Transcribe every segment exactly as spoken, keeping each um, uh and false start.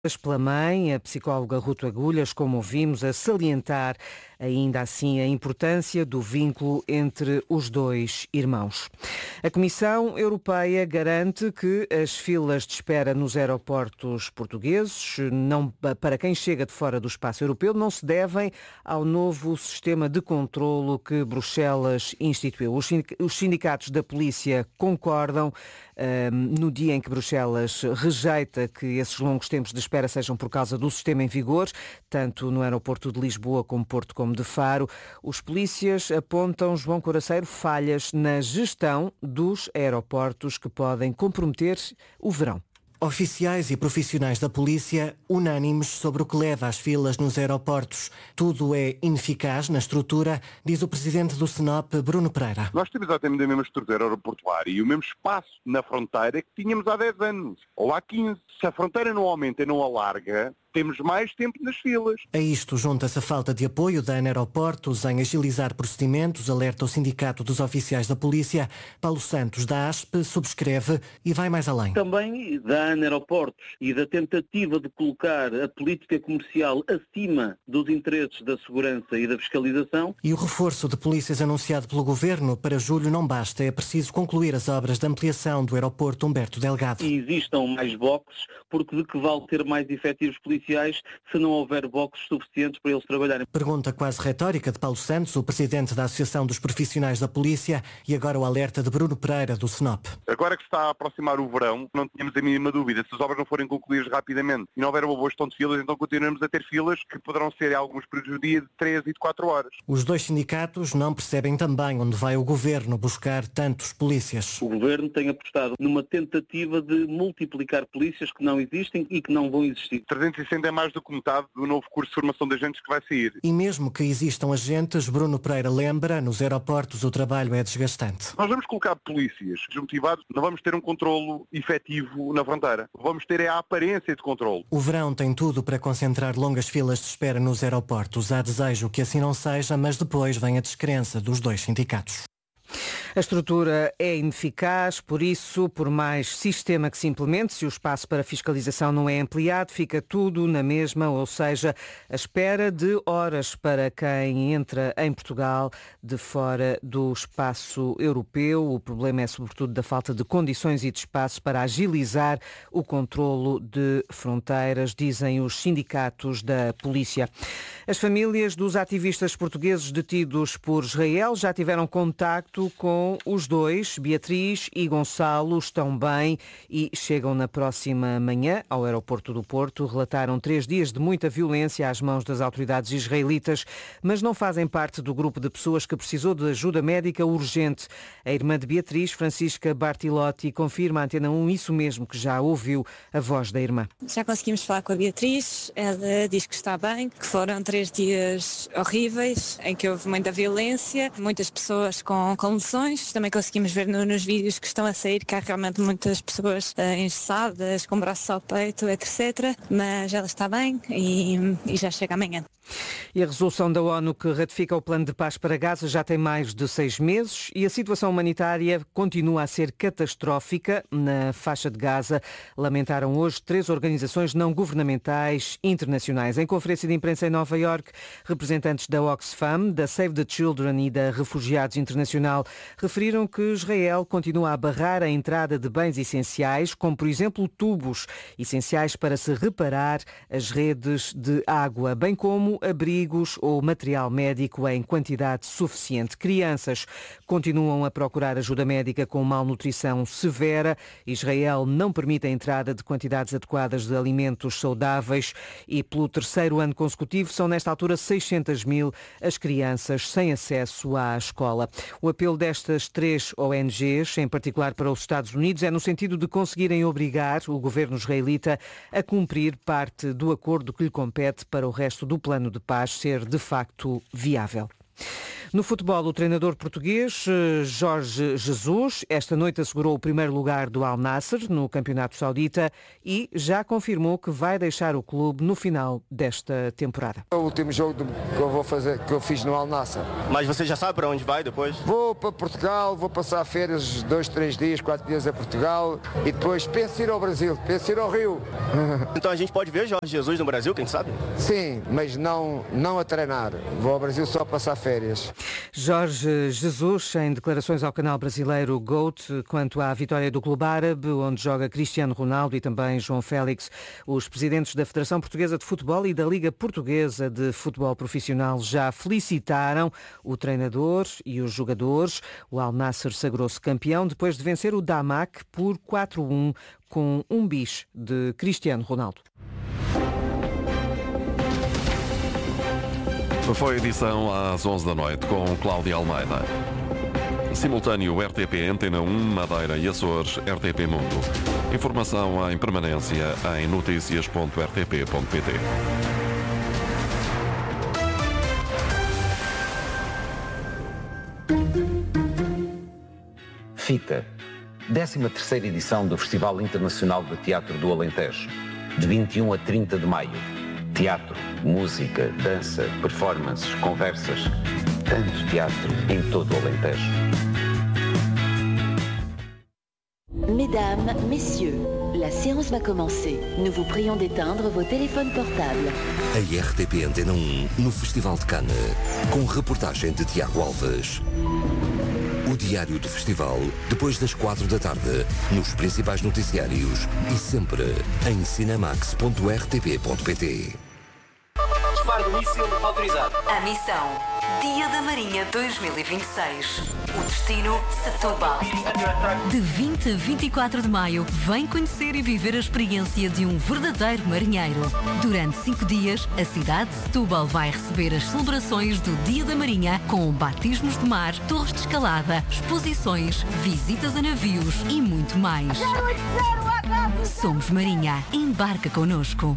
pela mãe, a psicóloga Ruth Agulhas, como ouvimos, a salientar ainda assim a importância do vínculo entre os dois irmãos. A Comissão Europeia garante que as filas de espera nos aeroportos portugueses, não, para quem chega de fora do espaço europeu, não se devem ao novo sistema de controlo que Bruxelas instituiu. Os sindicatos da polícia concordam no dia em que Bruxelas rejeita que esses longos tempos de espera sejam por causa do sistema em vigor, tanto no aeroporto de Lisboa como Porto como de Faro. Os polícias apontam, João Coraceiro, falhas na gestão dos aeroportos que podem comprometer o verão. Oficiais e profissionais da polícia unânimes sobre o que leva às filas nos aeroportos. Tudo é ineficaz na estrutura, diz o presidente do SENOP, Bruno Pereira. Nós temos exatamente a mesma estrutura aeroportuária e o mesmo espaço na fronteira que tínhamos há dez anos, ou há quinze. Se a fronteira não aumenta e não alarga, temos mais tempo nas filas. A isto junta-se a falta de apoio da ANA Aeroportos em agilizar procedimentos, alerta o Sindicato dos Oficiais da Polícia. Paulo Santos, da A S P, subscreve e vai mais além. Também da ANA Aeroportos e da tentativa de colocar a política comercial acima dos interesses da segurança e da fiscalização. E o reforço de polícias anunciado pelo Governo para julho não basta. É preciso concluir as obras de ampliação do aeroporto Humberto Delgado. E existam mais boxes, porque de que vale ter mais efetivos policiais se não houver boxes suficientes para eles trabalharem? Pergunta quase retórica de Paulo Santos, o presidente da Associação dos Profissionais da Polícia, e agora o alerta de Bruno Pereira, do SENOP. Agora que se está a aproximar o verão, não tínhamos a mínima dúvida. Se as obras não forem concluídas rapidamente e não houver uma boa gestão de filas, então continuamos a ter filas que poderão ser, em alguns períodos do dia, de três e de quatro horas. Os dois sindicatos não percebem também onde vai o Governo buscar tantos polícias. O Governo tem apostado numa tentativa de multiplicar polícias que não existem e que não vão existir. trezentos e sessenta é mais do que metade do novo curso de formação de agentes que vai sair. E mesmo que existam agentes, Bruno Pereira lembra, nos aeroportos o trabalho é desgastante. Nós vamos colocar polícias desmotivados, não vamos ter um controlo efetivo na fronteira. Vamos ter a aparência de controlo. O verão tem tudo para concentrar longas filas de espera nos aeroportos. Há desejo que assim não seja, mas depois vem a descrença dos dois sindicatos. A estrutura é ineficaz, por isso, por mais sistema que se implemente, se o espaço para fiscalização não é ampliado, fica tudo na mesma, ou seja, a espera de horas para quem entra em Portugal de fora do espaço europeu. O problema é sobretudo da falta de condições e de espaço para agilizar o controlo de fronteiras, dizem os sindicatos da polícia. As famílias dos ativistas portugueses detidos por Israel já tiveram contacto com os dois. Beatriz e Gonçalo estão bem e chegam na próxima manhã ao aeroporto do Porto. Relataram três dias de muita violência às mãos das autoridades israelitas, mas não fazem parte do grupo de pessoas que precisou de ajuda médica urgente. A irmã de Beatriz, Francisca Bartilotti, confirma à Antena um isso mesmo, que já ouviu a voz da irmã. Já conseguimos falar com a Beatriz, ela diz que está bem, que foram três dias horríveis, em que houve muita violência, muitas pessoas com, com lesões. Também conseguimos ver no, nos vídeos que estão a sair que há realmente muitas pessoas uh, engessadas, com braços ao peito, etcétera. Mas ela está bem e, e já chega amanhã. E a resolução da ONU que ratifica o plano de paz para Gaza já tem mais de seis meses e a situação humanitária continua a ser catastrófica na faixa de Gaza. Lamentaram hoje três organizações não governamentais internacionais. Em conferência de imprensa em Nova Iorque, representantes da Oxfam, da Save the Children e da Refugiados Internacional referiram que Israel continua a barrar a entrada de bens essenciais, como por exemplo tubos essenciais para se reparar as redes de água, bem como abrigos ou material médico em quantidade suficiente. Crianças continuam a procurar ajuda médica com malnutrição severa. Israel não permite a entrada de quantidades adequadas de alimentos saudáveis e pelo terceiro ano consecutivo são nesta altura seiscentas mil as crianças sem acesso à escola. O apelo destas três O N Gs, em particular para os Estados Unidos, é no sentido de conseguirem obrigar o governo israelita a cumprir parte do acordo que lhe compete para o resto do plano de paz ser de facto viável. No futebol, o treinador português Jorge Jesus esta noite assegurou o primeiro lugar do Al Nassr no Campeonato Saudita e já confirmou que vai deixar o clube no final desta temporada. É o último jogo que eu vou fazer, que eu fiz no Al Nassr. Mas você já sabe para onde vai depois? Vou para Portugal, vou passar férias dois, três dias, quatro dias a Portugal e depois penso ir ao Brasil, penso ir ao Rio. Então a gente pode ver Jorge Jesus no Brasil, quem sabe? Sim, mas não, não a treinar. Vou ao Brasil só passar férias. Jorge Jesus, em declarações ao canal brasileiro GOAT, quanto à vitória do Clube Árabe, onde joga Cristiano Ronaldo e também João Félix. Os presidentes da Federação Portuguesa de Futebol e da Liga Portuguesa de Futebol Profissional já felicitaram o treinador e os jogadores. O Al Nassr sagrou-se campeão depois de vencer o Damac por quatro a um com um bis de Cristiano Ronaldo. Foi a edição às onze da noite com Cláudia Almeida. Simultâneo R T P Antena um, Madeira e Açores, R T P Mundo. Informação em permanência em notícias ponto r t p ponto p t. FITA, décima terceira edição do Festival Internacional de Teatro do Alentejo, de vinte e um a trinta de maio. Teatro, música, dança, performances, conversas, tanto teatro em todo o Alentejo. Mesdames, messieurs, la séance va commencer. Nous vous prions d'éteindre vos téléphones portables. A R T P Antena um no Festival de Cannes, com reportagem de Tiago Alves. O diário do festival, depois das quatro da tarde, nos principais noticiários e sempre em cinemax ponto r t p ponto p t. Disparo do míssil autorizado. A missão Dia da Marinha dois mil e vinte e seis. O destino Setúbal. De vinte a vinte e quatro de maio, vem conhecer e viver a experiência de um verdadeiro marinheiro. Durante cinco dias, a cidade de Setúbal vai receber as celebrações do Dia da Marinha com batismos de mar, torres de escalada, exposições, visitas a navios e muito mais. Somos Marinha. Embarca connosco.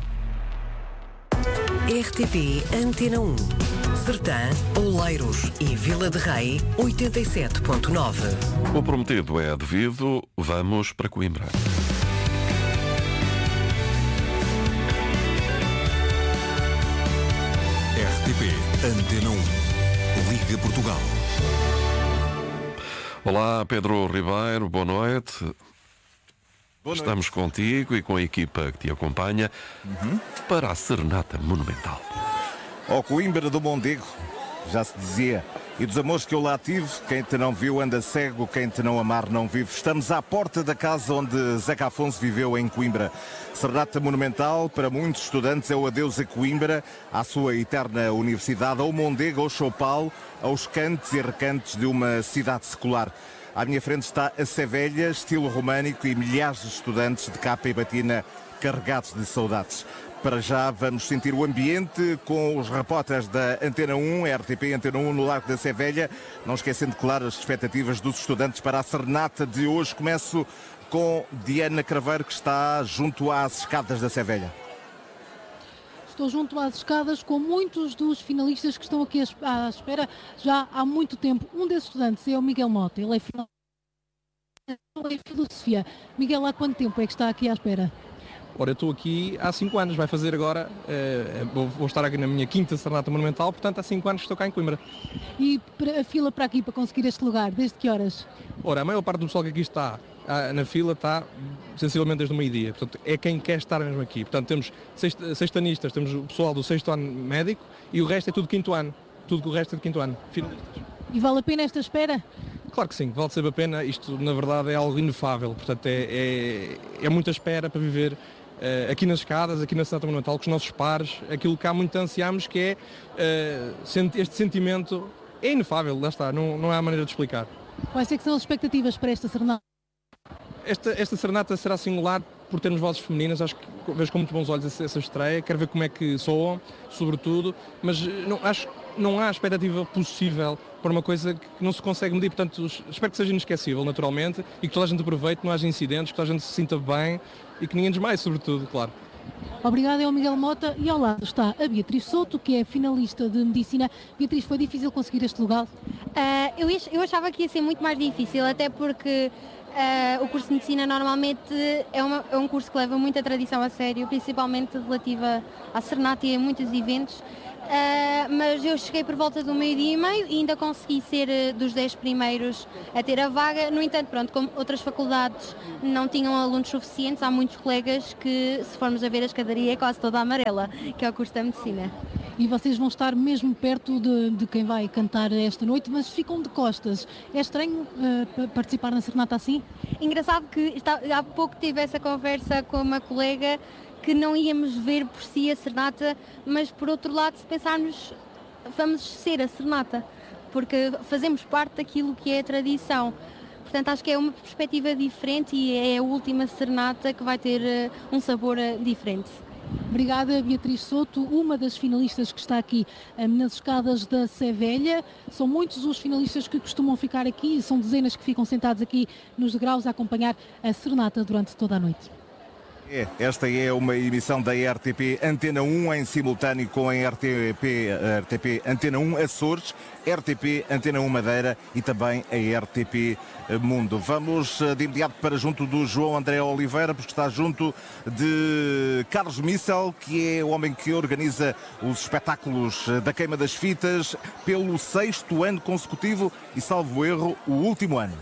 R T P Antena um. Sertã, Oleiros e Vila de Rei, oitenta e sete ponto nove. O prometido é devido. Vamos para Coimbra. R T P Antena um. Liga Portugal. Olá, Pedro Ribeiro, boa noite. Boa Estamos noite. Contigo e com a equipa que te acompanha uhum. para a Serenata Monumental. Ó Coimbra do Mondego, já se dizia, e dos amores que eu lá tive, quem te não viu anda cego, quem te não amar não vive. Estamos à porta da casa onde Zeca Afonso viveu em Coimbra. Serenata Monumental, para muitos estudantes, é o adeus a Coimbra, à sua eterna universidade, ao Mondego, ao Choupal, aos cantos e recantos de uma cidade secular. À minha frente está a Sé Velha, estilo românico, e milhares de estudantes de capa e batina carregados de saudades. Para já vamos sentir o ambiente com os repórteres da Antena um, R T P Antena um no Largo da Sé Velha, não esquecendo, claro, as expectativas dos estudantes para a serenata de hoje. Começo com Diana Craveiro, que está junto às escadas da Sé Velha. Estou junto às escadas com muitos dos finalistas que estão aqui à espera já há muito tempo. Um desses estudantes é o Miguel Mota, ele é finalista em filosofia. Miguel, há quanto tempo é que está aqui à espera? Ora, eu estou aqui há cinco anos, vai fazer agora, eh, vou, vou estar aqui na minha quinta Serenata Monumental, portanto há cinco anos que estou cá em Coimbra. E a fila para aqui, para conseguir este lugar, desde que horas? Ora, a maior parte do pessoal que aqui está na fila está sensivelmente desde o meio-dia, portanto é quem quer estar mesmo aqui. Portanto temos sext, sextanistas, temos o pessoal do sexto ano médico e o resto é tudo quinto ano, tudo que o resto é de quinto ano, finalistas. E vale a pena esta espera? Claro que sim, vale sempre a pena, isto na verdade é algo inefável, portanto é, é, é muita espera para viver Uh, aqui nas escadas, aqui na Serenata Monumental, com os nossos pares, aquilo que há muito ansiamos, que é uh, este sentimento é inefável, lá está, não, não há maneira de explicar. Quais é que são as expectativas para esta serenata? Esta, esta serenata será singular por termos vozes femininas, acho que vejo com muito bons olhos essa, essa estreia, quero ver como é que soam, sobretudo, mas não, acho que não há expectativa possível para uma coisa que não se consegue medir, portanto espero que seja inesquecível, naturalmente, e que toda a gente aproveite, não haja incidentes, que toda a gente se sinta bem e que ninguém desmaie, sobretudo, claro. Obrigada, é o Miguel Mota, e ao lado está a Beatriz Souto, que é finalista de Medicina. Beatriz, foi difícil conseguir este lugar? Uh, eu, eu achava que ia ser muito mais difícil, até porque uh, o curso de Medicina normalmente é, uma, é um curso que leva muita tradição a sério, principalmente relativa à Serenata e a muitos eventos. Uh, mas eu cheguei por volta do meio-dia e meio e ainda consegui ser uh, dos dez primeiros a ter a vaga. No entanto, pronto, como outras faculdades não tinham alunos suficientes, há muitos colegas que, se formos a ver a escadaria, é quase toda amarela, que é o curso da Medicina. E vocês vão estar mesmo perto de, de quem vai cantar esta noite, mas ficam de costas. É estranho uh, participar na Serenata assim? Engraçado que está, há pouco tive essa conversa com uma colega que não íamos ver por si a Serenata, mas por outro lado, se pensarmos, vamos ser a Serenata, porque fazemos parte daquilo que é a tradição. Portanto, acho que é uma perspectiva diferente e é a última Serenata que vai ter uh, um sabor uh, diferente. Obrigada, Beatriz Souto, uma das finalistas que está aqui um, nas escadas da Sé Velha. São muitos os finalistas que costumam ficar aqui, são dezenas que ficam sentados aqui nos degraus a acompanhar a Serenata durante toda a noite. É, esta é uma emissão da R T P Antena um em simultâneo com a R T P, a R T P Antena um Açores, R T P Antena um Madeira e também a R T P Mundo. Vamos de imediato para junto do João André Oliveira, porque está junto de Carlos Missel, que é o homem que organiza os espetáculos da Queima das Fitas pelo sexto ano consecutivo e, salvo erro, o último ano.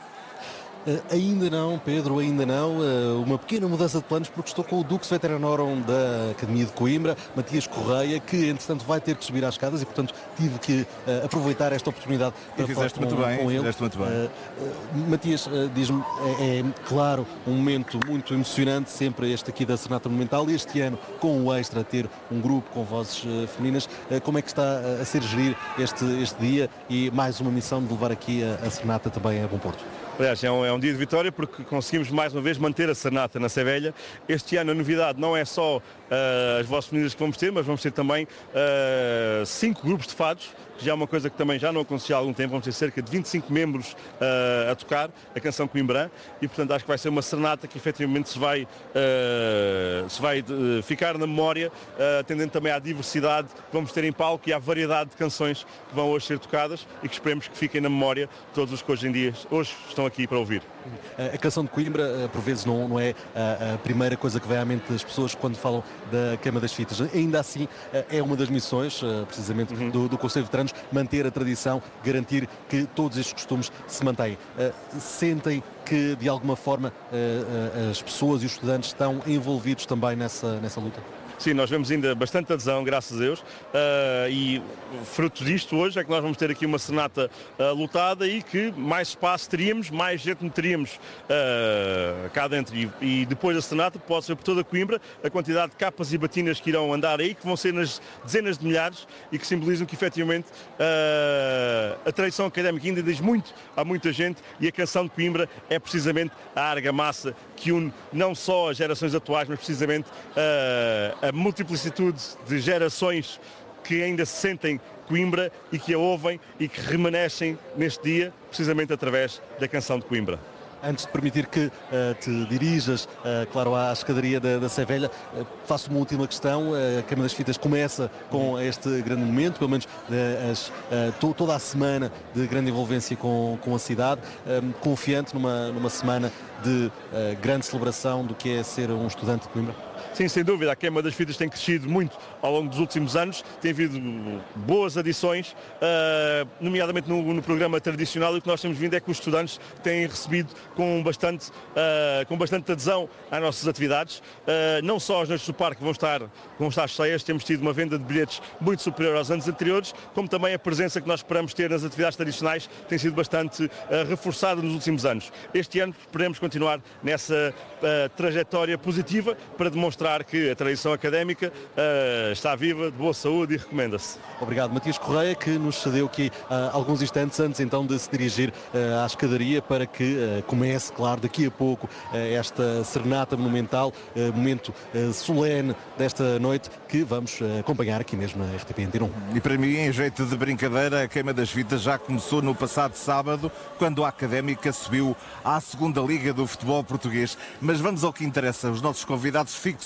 Uh, ainda não, Pedro, ainda não. Uh, uma pequena mudança de planos, porque estou com o Dux Veteranorum da Academia de Coimbra, Matias Correia, que entretanto vai ter que subir às escadas e portanto tive que uh, aproveitar esta oportunidade para e falar fizeste com, muito bem, com ele. Fizeste muito bem. Uh, uh, Matias, uh, diz-me, é, é claro um momento muito emocionante, sempre este aqui da Serenata Monumental, e este ano com o Extra ter um grupo com vozes uh, femininas. Uh, como é que está a ser gerir este, este dia e mais uma missão de levar aqui a, a Serenata também a Bom Porto? Aliás, é um, é um dia de vitória porque conseguimos mais uma vez manter a Serenata na Sé Velha. Este ano a novidade não é só uh, as vozes femininas que vamos ter, mas vamos ter também uh, cinco grupos de fados, que já é uma coisa que também já não acontecia há algum tempo. Vamos ter cerca de vinte e cinco membros uh, a tocar a canção Coimbrã e, portanto, acho que vai ser uma serenata que efetivamente se vai, uh, se vai uh, ficar na memória, uh, atendendo também à diversidade que vamos ter em palco e à variedade de canções que vão hoje ser tocadas e que esperemos que fiquem na memória todos os que hoje em dia hoje estão aqui para ouvir. A canção de Coimbra, por vezes, não, não é a, a primeira coisa que vem à mente das pessoas quando falam da Queima das Fitas. Ainda assim, é uma das missões, precisamente, uhum. do, do Conselho de Veteranos, manter a tradição, garantir que todos estes costumes se mantêm. Sentem que, de alguma forma, as pessoas e os estudantes estão envolvidos também nessa, nessa luta? Sim, nós vemos ainda bastante adesão, graças a Deus, uh, e fruto disto hoje é que nós vamos ter aqui uma serenata uh, lotada e que mais espaço teríamos, mais gente meteríamos uh, cá dentro. E, e depois da serenata pode ser por toda Coimbra a quantidade de capas e batinas que irão andar aí, que vão ser nas dezenas de milhares e que simbolizam que efetivamente uh, a tradição académica ainda diz muito a muita gente e a canção de Coimbra é precisamente a argamassa que une não só as gerações atuais, mas precisamente uh, a multiplicitude de gerações que ainda se sentem Coimbra e que a ouvem e que remanescem neste dia, precisamente através da canção de Coimbra. Antes de permitir que uh, te dirijas, uh, claro, à escadaria da, da Sé Velha, uh, faço uma última questão. Uh, a Queima das Fitas começa com este grande momento, pelo menos uh, as, uh, to, toda a semana de grande envolvência com, com a cidade, um, confiante numa, numa semana de uh, grande celebração do que é ser um estudante de Coimbra. Sim, sem dúvida, a Queima das Fitas tem crescido muito ao longo dos últimos anos, tem havido boas adições, uh, nomeadamente no, no programa tradicional, e o que nós temos vindo é que os estudantes têm recebido com bastante, uh, com bastante adesão às nossas atividades, uh, não só as noites do parque vão estar, vão estar cheias, temos tido uma venda de bilhetes muito superior aos anos anteriores, como também a presença que nós esperamos ter nas atividades tradicionais tem sido bastante uh, reforçada nos últimos anos. Este ano esperemos continuar nessa uh, trajetória positiva para demonstrar que a tradição académica uh, está viva, de boa saúde e recomenda-se. Obrigado, Matias Correia, que nos cedeu aqui uh, alguns instantes antes então de se dirigir uh, à escadaria para que uh, comece, claro, daqui a pouco uh, esta serenata monumental, uh, momento uh, solene desta noite que vamos uh, acompanhar aqui mesmo na R T P Antena um. E para mim, em jeito de brincadeira, a Queima das Fitas já começou no passado sábado, quando a Académica subiu à segunda Liga do futebol português. Mas vamos ao que interessa. Os nossos convidados fixos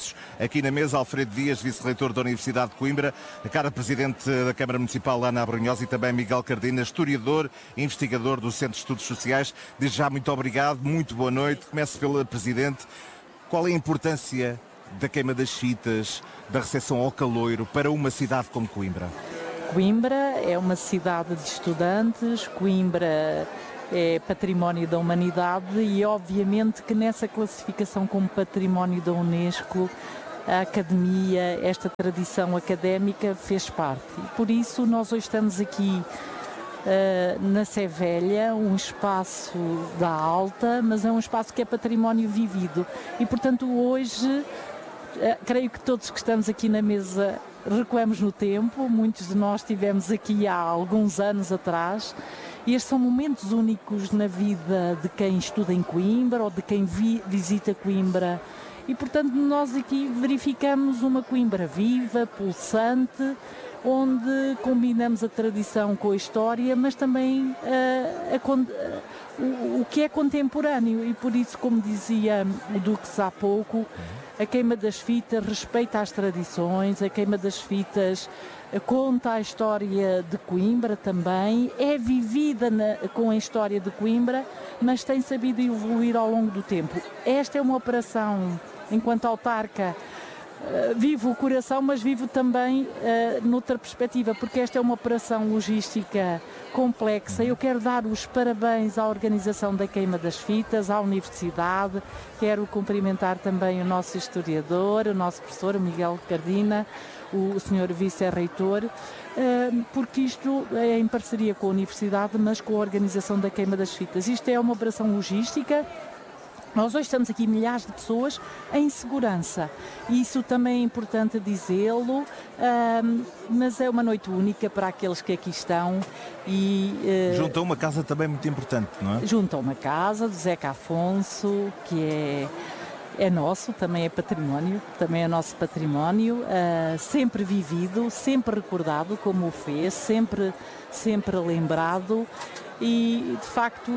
nossos. Aqui na mesa, Alfredo Dias, vice-reitor da Universidade de Coimbra, a cara presidente da Câmara Municipal, Ana Abrunhosa, e também Miguel Cardina, historiador e investigador do Centro de Estudos Sociais. Desde já, muito obrigado, muito boa noite. Começo pela presidente. Qual é a importância da queima das fitas, da recepção ao caloiro, para uma cidade como Coimbra? Coimbra é uma cidade de estudantes, Coimbra é património da humanidade e obviamente que nessa classificação como património da Unesco, a academia, esta tradição académica fez parte. E por isso nós hoje estamos aqui uh, na Sé Velha, um espaço da Alta, mas é um espaço que é património vivido. E portanto hoje, uh, creio que todos que estamos aqui na mesa recuamos no tempo, muitos de nós estivemos aqui há alguns anos atrás, e estes são momentos únicos na vida de quem estuda em Coimbra ou de quem vi, visita Coimbra, e portanto nós aqui verificamos uma Coimbra viva, pulsante, onde combinamos a tradição com a história, mas também uh, a, uh, o, o que é contemporâneo, e por isso, como dizia o Dux há pouco, a queima das fitas respeita as tradições, a queima das fitas conta a história de Coimbra também, é vivida na, com a história de Coimbra, mas tem sabido evoluir ao longo do tempo. Esta é uma operação, enquanto autarca, Uh, vivo o coração, mas vivo também uh, noutra perspectiva, porque esta é uma operação logística complexa. Eu quero dar os parabéns à organização da queima das fitas, à Universidade, quero cumprimentar também o nosso historiador, o nosso professor Miguel Cardina, o senhor vice-reitor, uh, porque isto é em parceria com a Universidade, mas com a organização da queima das fitas. Isto é uma operação logística. Nós hoje estamos aqui milhares de pessoas em segurança, isso também é importante dizê-lo, um, mas é uma noite única para aqueles que aqui estão. E uh, junto a uma casa também muito importante, não é? Junto a uma casa do Zeca Afonso, que é, é nosso, também é património, também é nosso património, uh, sempre vivido, sempre recordado como o fez, sempre, sempre lembrado. E de facto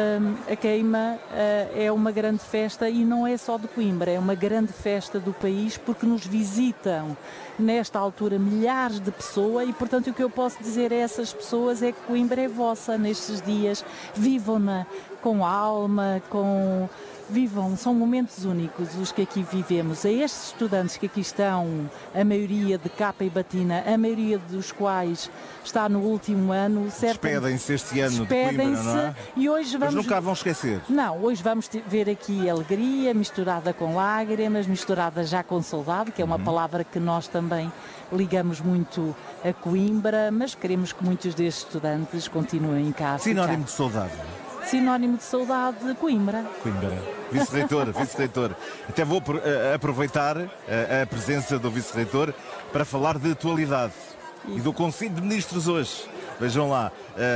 a queima é uma grande festa, e não é só de Coimbra, é uma grande festa do país, porque nos visitam nesta altura milhares de pessoas, e portanto o que eu posso dizer a essas pessoas é que Coimbra é vossa nestes dias, vivam-na com alma, com... Vivam, são momentos únicos os que aqui vivemos. A estes estudantes que aqui estão, a maioria de capa e batina, a maioria dos quais está no último ano. Despedem-se este ano de Coimbra, não é? E hoje vamos... Mas nunca vão esquecer. Não, hoje vamos ver aqui alegria misturada com lágrimas, misturada já com saudade, que é uma uhum. palavra que nós também ligamos muito a Coimbra, mas queremos que muitos destes estudantes continuem cá. Sinónimo de saudade. Sinónimo de saudade de Coimbra. Coimbra. Vice-reitor, vice-reitor. Até vou uh, aproveitar uh, a presença do vice-reitor para falar de atualidade e, e do Conselho de Ministros hoje. Vejam lá,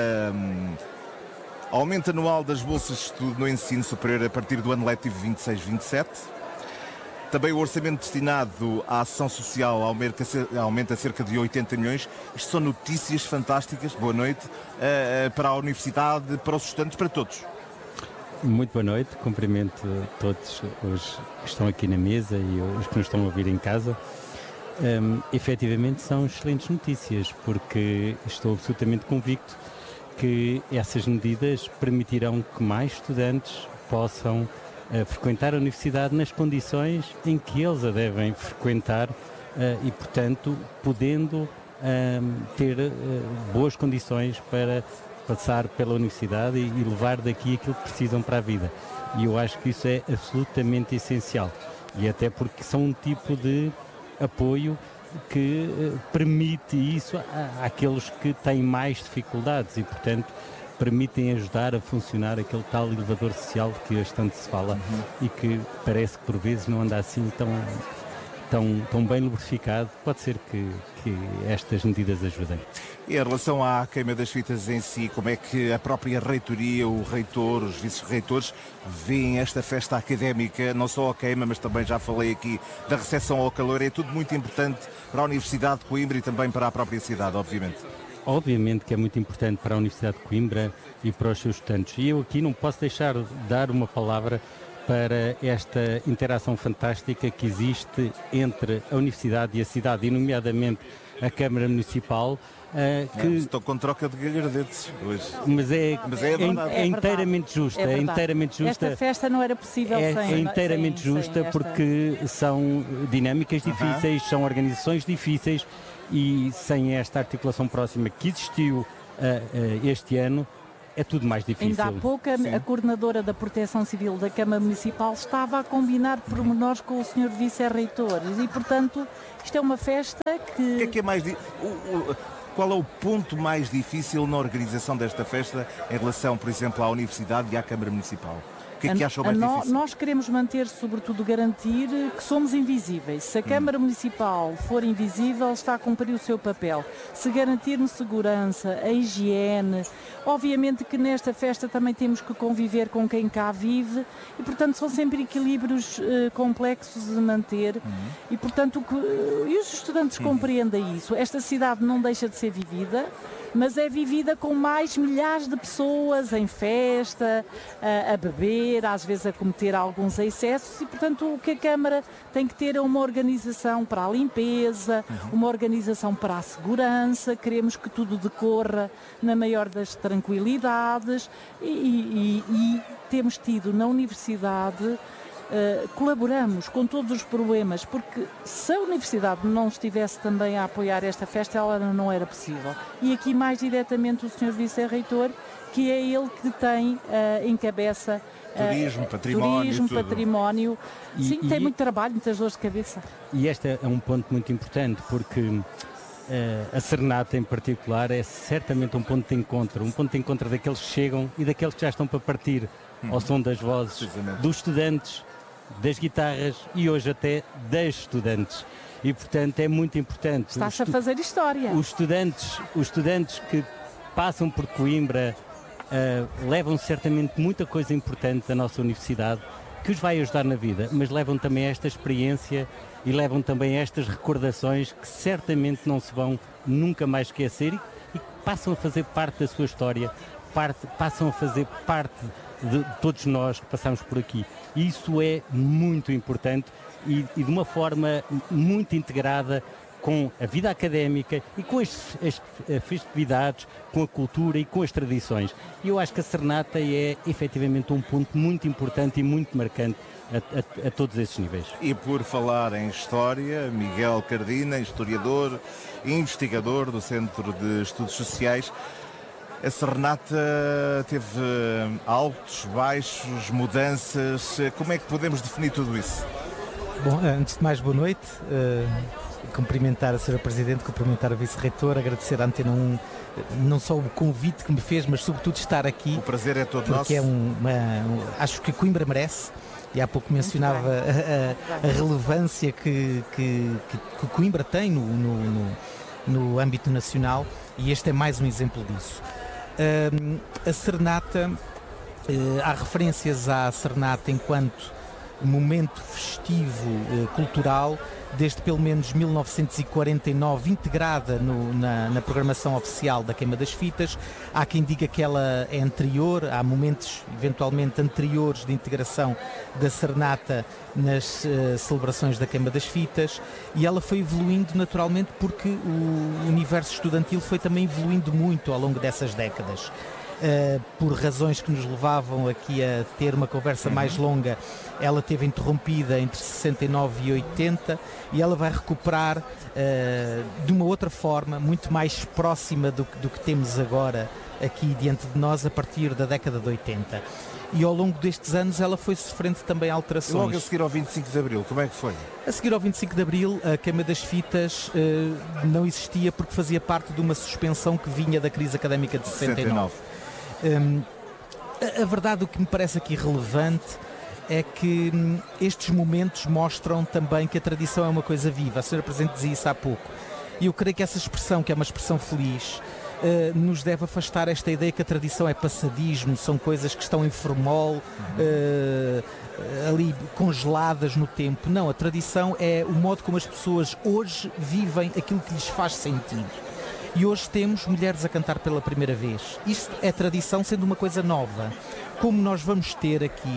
uh, aumento anual das bolsas de estudo no ensino superior a partir do ano letivo vinte e seis vinte e sete. Também o orçamento destinado à ação social aumenta, aumenta cerca de oitenta milhões. Isto são notícias fantásticas. Boa noite uh, para a Universidade, para os estudantes, para todos. Muito boa noite. Cumprimento todos os que estão aqui na mesa e os que nos estão a ouvir em casa. Um, efetivamente são excelentes notícias, porque estou absolutamente convicto que essas medidas permitirão que mais estudantes possam a frequentar a universidade nas condições em que eles a devem frequentar uh, e, portanto, podendo uh, ter uh, boas condições para passar pela universidade e, e levar daqui aquilo que precisam para a vida. E eu acho que isso é absolutamente essencial. E até porque são um tipo de apoio que uh, permite isso à, àqueles que têm mais dificuldades e, portanto, permitem ajudar a funcionar aquele tal elevador social de que hoje tanto se fala uhum. e que parece que por vezes não anda assim tão, tão, tão bem lubrificado. Pode ser que, que estas medidas ajudem. E em relação à queima das fitas em si, como é que a própria reitoria, o reitor, os vice-reitores veem esta festa académica, não só a queima, mas também já falei aqui da recepção ao calor, é tudo muito importante para a Universidade de Coimbra e também para a própria cidade, obviamente. Obviamente que é muito importante para a Universidade de Coimbra e para os seus estudantes. E eu aqui não posso deixar de dar uma palavra para esta interação fantástica que existe entre a Universidade e a cidade, e nomeadamente a Câmara Municipal. Uh, que... Não, estou com troca de galhardetes hoje. Mas é, Mas é, é, é inteiramente justa. É, é inteiramente justa. Esta festa não era possível é, sem... É inteiramente sem, justa sem esta... porque são dinâmicas difíceis, uh-huh. são organizações difíceis, e sem esta articulação próxima que existiu uh, uh, este ano, é tudo mais difícil. Ainda há pouco a, a coordenadora da Proteção Civil da Câmara Municipal estava a combinar pormenores com o senhor Vice-Reitor, e portanto isto é uma festa que... O que é que é mais... Di... O, o... Qual é o ponto mais difícil na organização desta festa em relação, por exemplo, à Universidade e à Câmara Municipal? O que é que acham mais no, difícil? Nós queremos manter, sobretudo, garantir que somos invisíveis. Se a Câmara hum. Municipal for invisível, está a cumprir o seu papel. Se garantirmos segurança, a higiene, obviamente que nesta festa também temos que conviver com quem cá vive, e, portanto, são sempre equilíbrios uh, complexos de manter, hum. e, portanto, que, uh, e os estudantes hum. compreendem isso. Esta cidade não deixa de ser vivida, mas é vivida com mais milhares de pessoas em festa, a, a beber, às vezes a cometer alguns excessos, e portanto o que a Câmara tem que ter é uma organização para a limpeza, uhum. uma organização para a segurança. Queremos que tudo decorra na maior das tranquilidades, e, e, e temos tido na Universidade... Uh, colaboramos com todos os problemas, porque se a Universidade não estivesse também a apoiar esta festa, ela não era possível. E aqui mais diretamente o senhor Vice-Reitor, que é ele que tem, uh, encabeça uh, turismo, património, turismo, tudo. património. E, Sim, e, tem muito trabalho, muitas dores de cabeça. E este é um ponto muito importante, porque uh, a Serenata em particular é certamente um ponto de encontro, um ponto de encontro daqueles que chegam e daqueles que já estão para partir, hum. ao som das vozes, dos estudantes, das guitarras e hoje até das estudantes. E portanto é muito importante. Está-se a fazer história. Os estudantes, os estudantes que passam por Coimbra uh, levam certamente muita coisa importante da nossa universidade, que os vai ajudar na vida, mas levam também esta experiência e levam também estas recordações que certamente não se vão nunca mais esquecer, e, e que passam a fazer parte da sua história, parte, passam a fazer parte de todos nós que passamos por aqui. E isso é muito importante, e, e de uma forma muito integrada com a vida académica e com as, as, as festividades, com a cultura e com as tradições. E eu acho que a Serenata é efetivamente um ponto muito importante e muito marcante a, a, a todos esses níveis. E por falar em história, Miguel Cardina, historiador e investigador do Centro de Estudos Sociais, a Serenata teve altos, baixos, mudanças. Como é que podemos definir tudo isso? Bom, antes de mais, boa noite. Uh, cumprimentar a senhora Presidente, cumprimentar a Vice-Reitor, agradecer à Antena um não só o convite que me fez, mas sobretudo estar aqui. O prazer é todo porque nosso. É um, uma, um, acho que Coimbra merece. E há pouco mencionava a, a, a relevância que, que, que Coimbra tem no, no, no, no âmbito nacional, e este é mais um exemplo disso. Uh, a Serenata, uh, há referências à Serenata enquanto momento festivo uh, cultural desde pelo menos mil novecentos e quarenta e nove, integrada no, na, na programação oficial da Queima das Fitas. Há quem diga que ela é anterior, há momentos eventualmente anteriores de integração da Serenata nas uh, celebrações da Queima das Fitas, e ela foi evoluindo naturalmente porque o universo estudantil foi também evoluindo muito ao longo dessas décadas. Uh, por razões que nos levavam aqui a ter uma conversa uhum. mais longa, ela teve interrompida entre sessenta e nove e oitenta, e ela vai recuperar uh, de uma outra forma, muito mais próxima do, do que temos agora aqui diante de nós, a partir da década de oitenta. E ao longo destes anos ela foi sofrendo também alterações. E logo a seguir ao vinte e cinco de Abril, como é que foi? A seguir ao vinte e cinco de Abril, a Queima das Fitas uh, não existia porque fazia parte de uma suspensão que vinha da crise académica de sessenta e nove. Um, a, a verdade, o que me parece aqui relevante é que hum, estes momentos mostram também que a tradição é uma coisa viva. A senhora Presidente dizia isso há pouco, e eu creio que essa expressão, que é uma expressão feliz, uh, nos deve afastar esta ideia que a tradição é passadismo, são coisas que estão em formol, uh, ali congeladas no tempo. Não, a tradição é o modo como as pessoas hoje vivem aquilo que lhes faz sentido. E hoje temos mulheres a cantar pela primeira vez. Isto é tradição, sendo uma coisa nova. Como nós vamos ter aqui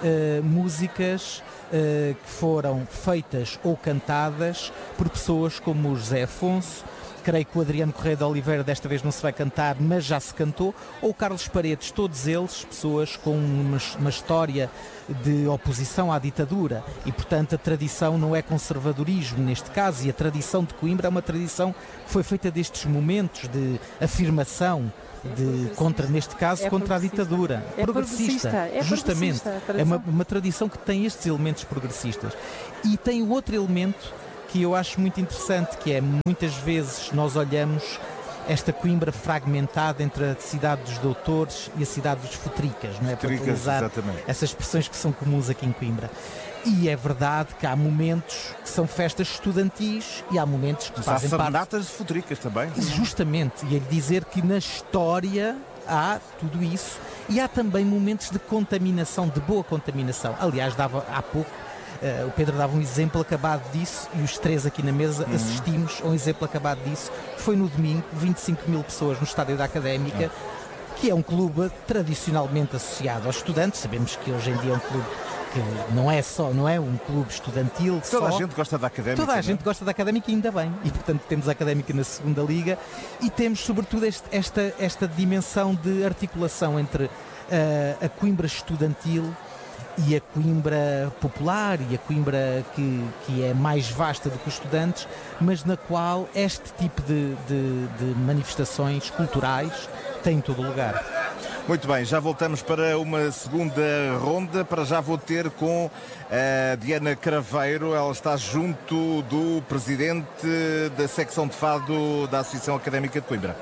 uh, músicas uh, que foram feitas ou cantadas por pessoas como o José Afonso. Creio que o Adriano Correia de Oliveira desta vez não se vai cantar, mas já se cantou, ou o Carlos Paredes, todos eles pessoas com uma, uma história de oposição à ditadura e, portanto, a tradição não é conservadorismo neste caso, e a tradição de Coimbra é uma tradição que foi feita destes momentos de afirmação de contra, neste caso, é contra a ditadura. É progressista, progressista. É justamente. Progressista, é uma, uma tradição que tem estes elementos progressistas. E tem o outro elemento que eu acho muito interessante, que é muitas vezes nós olhamos esta Coimbra fragmentada entre a cidade dos doutores e a cidade dos futricas, não é? Para utilizar essas expressões que são comuns aqui em Coimbra. E é verdade que há momentos que são festas estudantis e há momentos que Mas fazem há parte... serenatas de futricas também. Justamente, e é dizer que na história há tudo isso e há também momentos de contaminação, de boa contaminação. Aliás, dava há pouco Uh, o Pedro dava um exemplo acabado disso e os três aqui na mesa uhum. assistimos a um exemplo acabado disso. Foi no domingo, vinte e cinco mil pessoas no estádio da Académica, uhum. que é um clube tradicionalmente associado aos estudantes. Sabemos que hoje em dia é um clube que não é só, não é um clube estudantil. Toda só. a gente gosta da Académica. Toda a não? gente gosta da Académica e ainda bem. E portanto temos a Académica na segunda liga e temos sobretudo este, esta, esta dimensão de articulação entre uh, a Coimbra estudantil e a Coimbra popular e a Coimbra que, que é mais vasta do que os estudantes, mas na qual este tipo de, de, de manifestações culturais tem em todo o lugar. Muito bem, já voltamos para uma segunda ronda. Para já vou ter com a Diana Craveiro. Ela está junto do presidente da secção de fado da Associação Académica de Coimbra.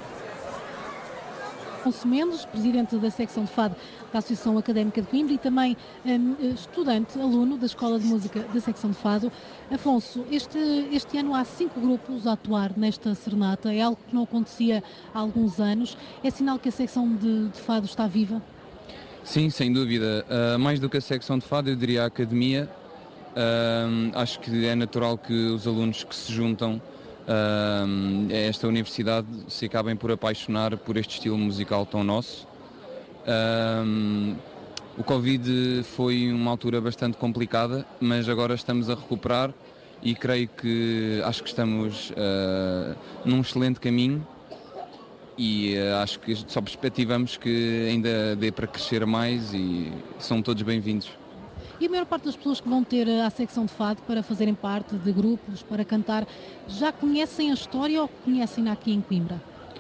Afonso Mendes, presidente da secção de fado da Associação Académica de Coimbra e também um, estudante, aluno da Escola de Música da secção de fado. Afonso, este, este ano há cinco grupos a atuar nesta serenata, é algo que não acontecia há alguns anos. É sinal que a secção de, de fado está viva? Sim, sem dúvida. Uh, mais do que a secção de fado, eu diria a academia. Uh, acho que é natural que os alunos que se juntam Uh, esta universidade se acabem por apaixonar por este estilo musical tão nosso. Uh, o Covid foi uma altura bastante complicada, mas agora estamos a recuperar e creio que acho que estamos uh, num excelente caminho e uh, acho que só perspectivamos que ainda dê para crescer mais e são todos bem-vindos. E a maior parte das pessoas que vão ter a secção de fado para fazerem parte de grupos, para cantar, já conhecem a história ou conhecem aqui em Coimbra?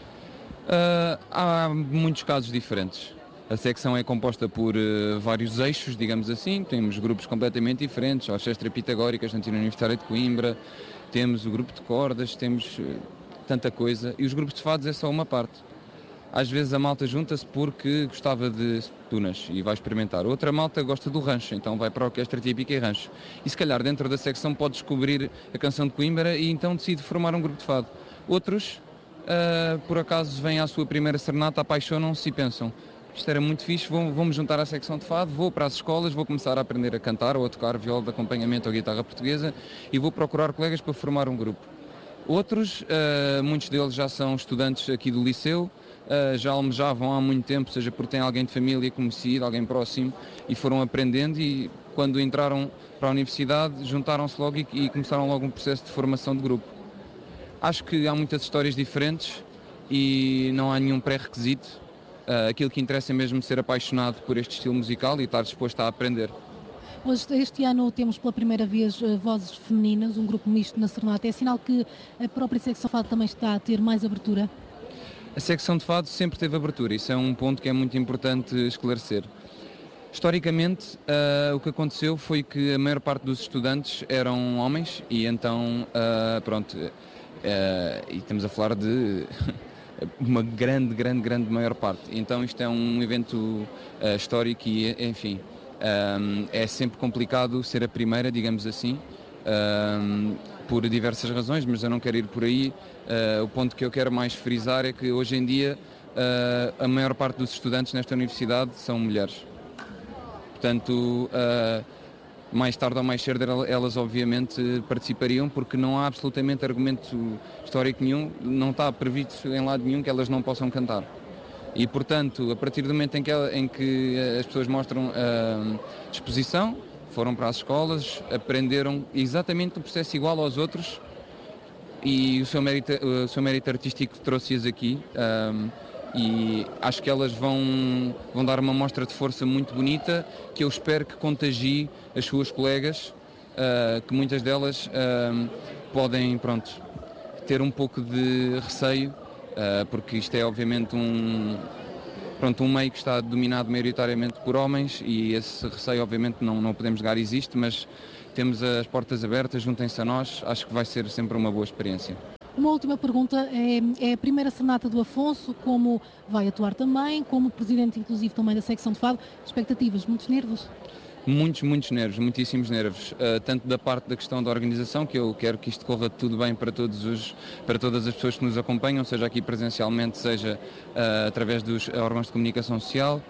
Uh, há muitos casos diferentes. A secção é composta por uh, vários eixos, digamos assim. Temos grupos completamente diferentes, a Orquestra Pitagórica, a Estudantina Universitária de Coimbra, temos o grupo de cordas, temos uh, tanta coisa. E os grupos de fados é só uma parte. Às vezes a malta junta-se porque gostava de tunas e vai experimentar. Outra malta gosta do rancho, então vai para a orquestra típica e rancho. E se calhar dentro da secção pode descobrir a canção de Coimbra e então decide formar um grupo de fado. Outros, uh, por acaso, vêm à sua primeira serenata, apaixonam-se e pensam: isto era muito fixe, vou, vou-me juntar à secção de fado, vou para as escolas, vou começar a aprender a cantar ou a tocar viola de acompanhamento ou guitarra portuguesa e vou procurar colegas para formar um grupo. Outros, uh, muitos deles já são estudantes aqui do liceu, Uh, já almejavam há muito tempo, seja porque têm alguém de família conhecido, alguém próximo, e foram aprendendo e quando entraram para a universidade juntaram-se logo e, e começaram logo um processo de formação de grupo. Acho que há muitas histórias diferentes e não há nenhum pré-requisito. Uh, aquilo que interessa é mesmo ser apaixonado por este estilo musical e estar disposto a aprender. Hoje, este ano temos pela primeira vez uh, vozes femininas, um grupo misto na serenata. É sinal que a própria secção fado também está a ter mais abertura? A secção de fado sempre teve abertura, isso é um ponto que é muito importante esclarecer. Historicamente, uh, o que aconteceu foi que a maior parte dos estudantes eram homens e então, uh, pronto, uh, e estamos a falar de uma grande, grande, grande maior parte. Então isto é um evento uh, histórico e, enfim, um, é sempre complicado ser a primeira, digamos assim, um, por diversas razões, mas eu não quero ir por aí. Uh, o ponto que eu quero mais frisar é que hoje em dia uh, a maior parte dos estudantes nesta universidade são mulheres. Portanto, uh, mais tarde ou mais cedo elas obviamente participariam, porque não há absolutamente argumento histórico nenhum, não está previsto em lado nenhum que elas não possam cantar. E, portanto, a partir do momento em que, ela, em que as pessoas mostram uh, disposição, foram para as escolas, aprenderam exatamente o processo igual aos outros e o seu mérito, o seu mérito artístico trouxe-as aqui. Um, e acho que elas vão, vão dar uma mostra de força muito bonita, que eu espero que contagie as suas colegas, uh, que muitas delas uh, podem, pronto, ter um pouco de receio, uh, porque isto é obviamente um, pronto, um meio que está dominado maioritariamente por homens e esse receio obviamente não, não podemos negar, existe, mas temos as portas abertas, juntem-se a nós, acho que vai ser sempre uma boa experiência. Uma última pergunta, é, é a primeira serenata do Afonso, como vai atuar também, como presidente inclusive também da secção de fado, expectativas, muitos nervos? Muitos, muitos nervos, muitíssimos nervos, uh, tanto da parte da questão da organização, que eu quero que isto corra tudo bem para, todos os, para todas as pessoas que nos acompanham, seja aqui presencialmente, seja uh, através dos órgãos de comunicação social.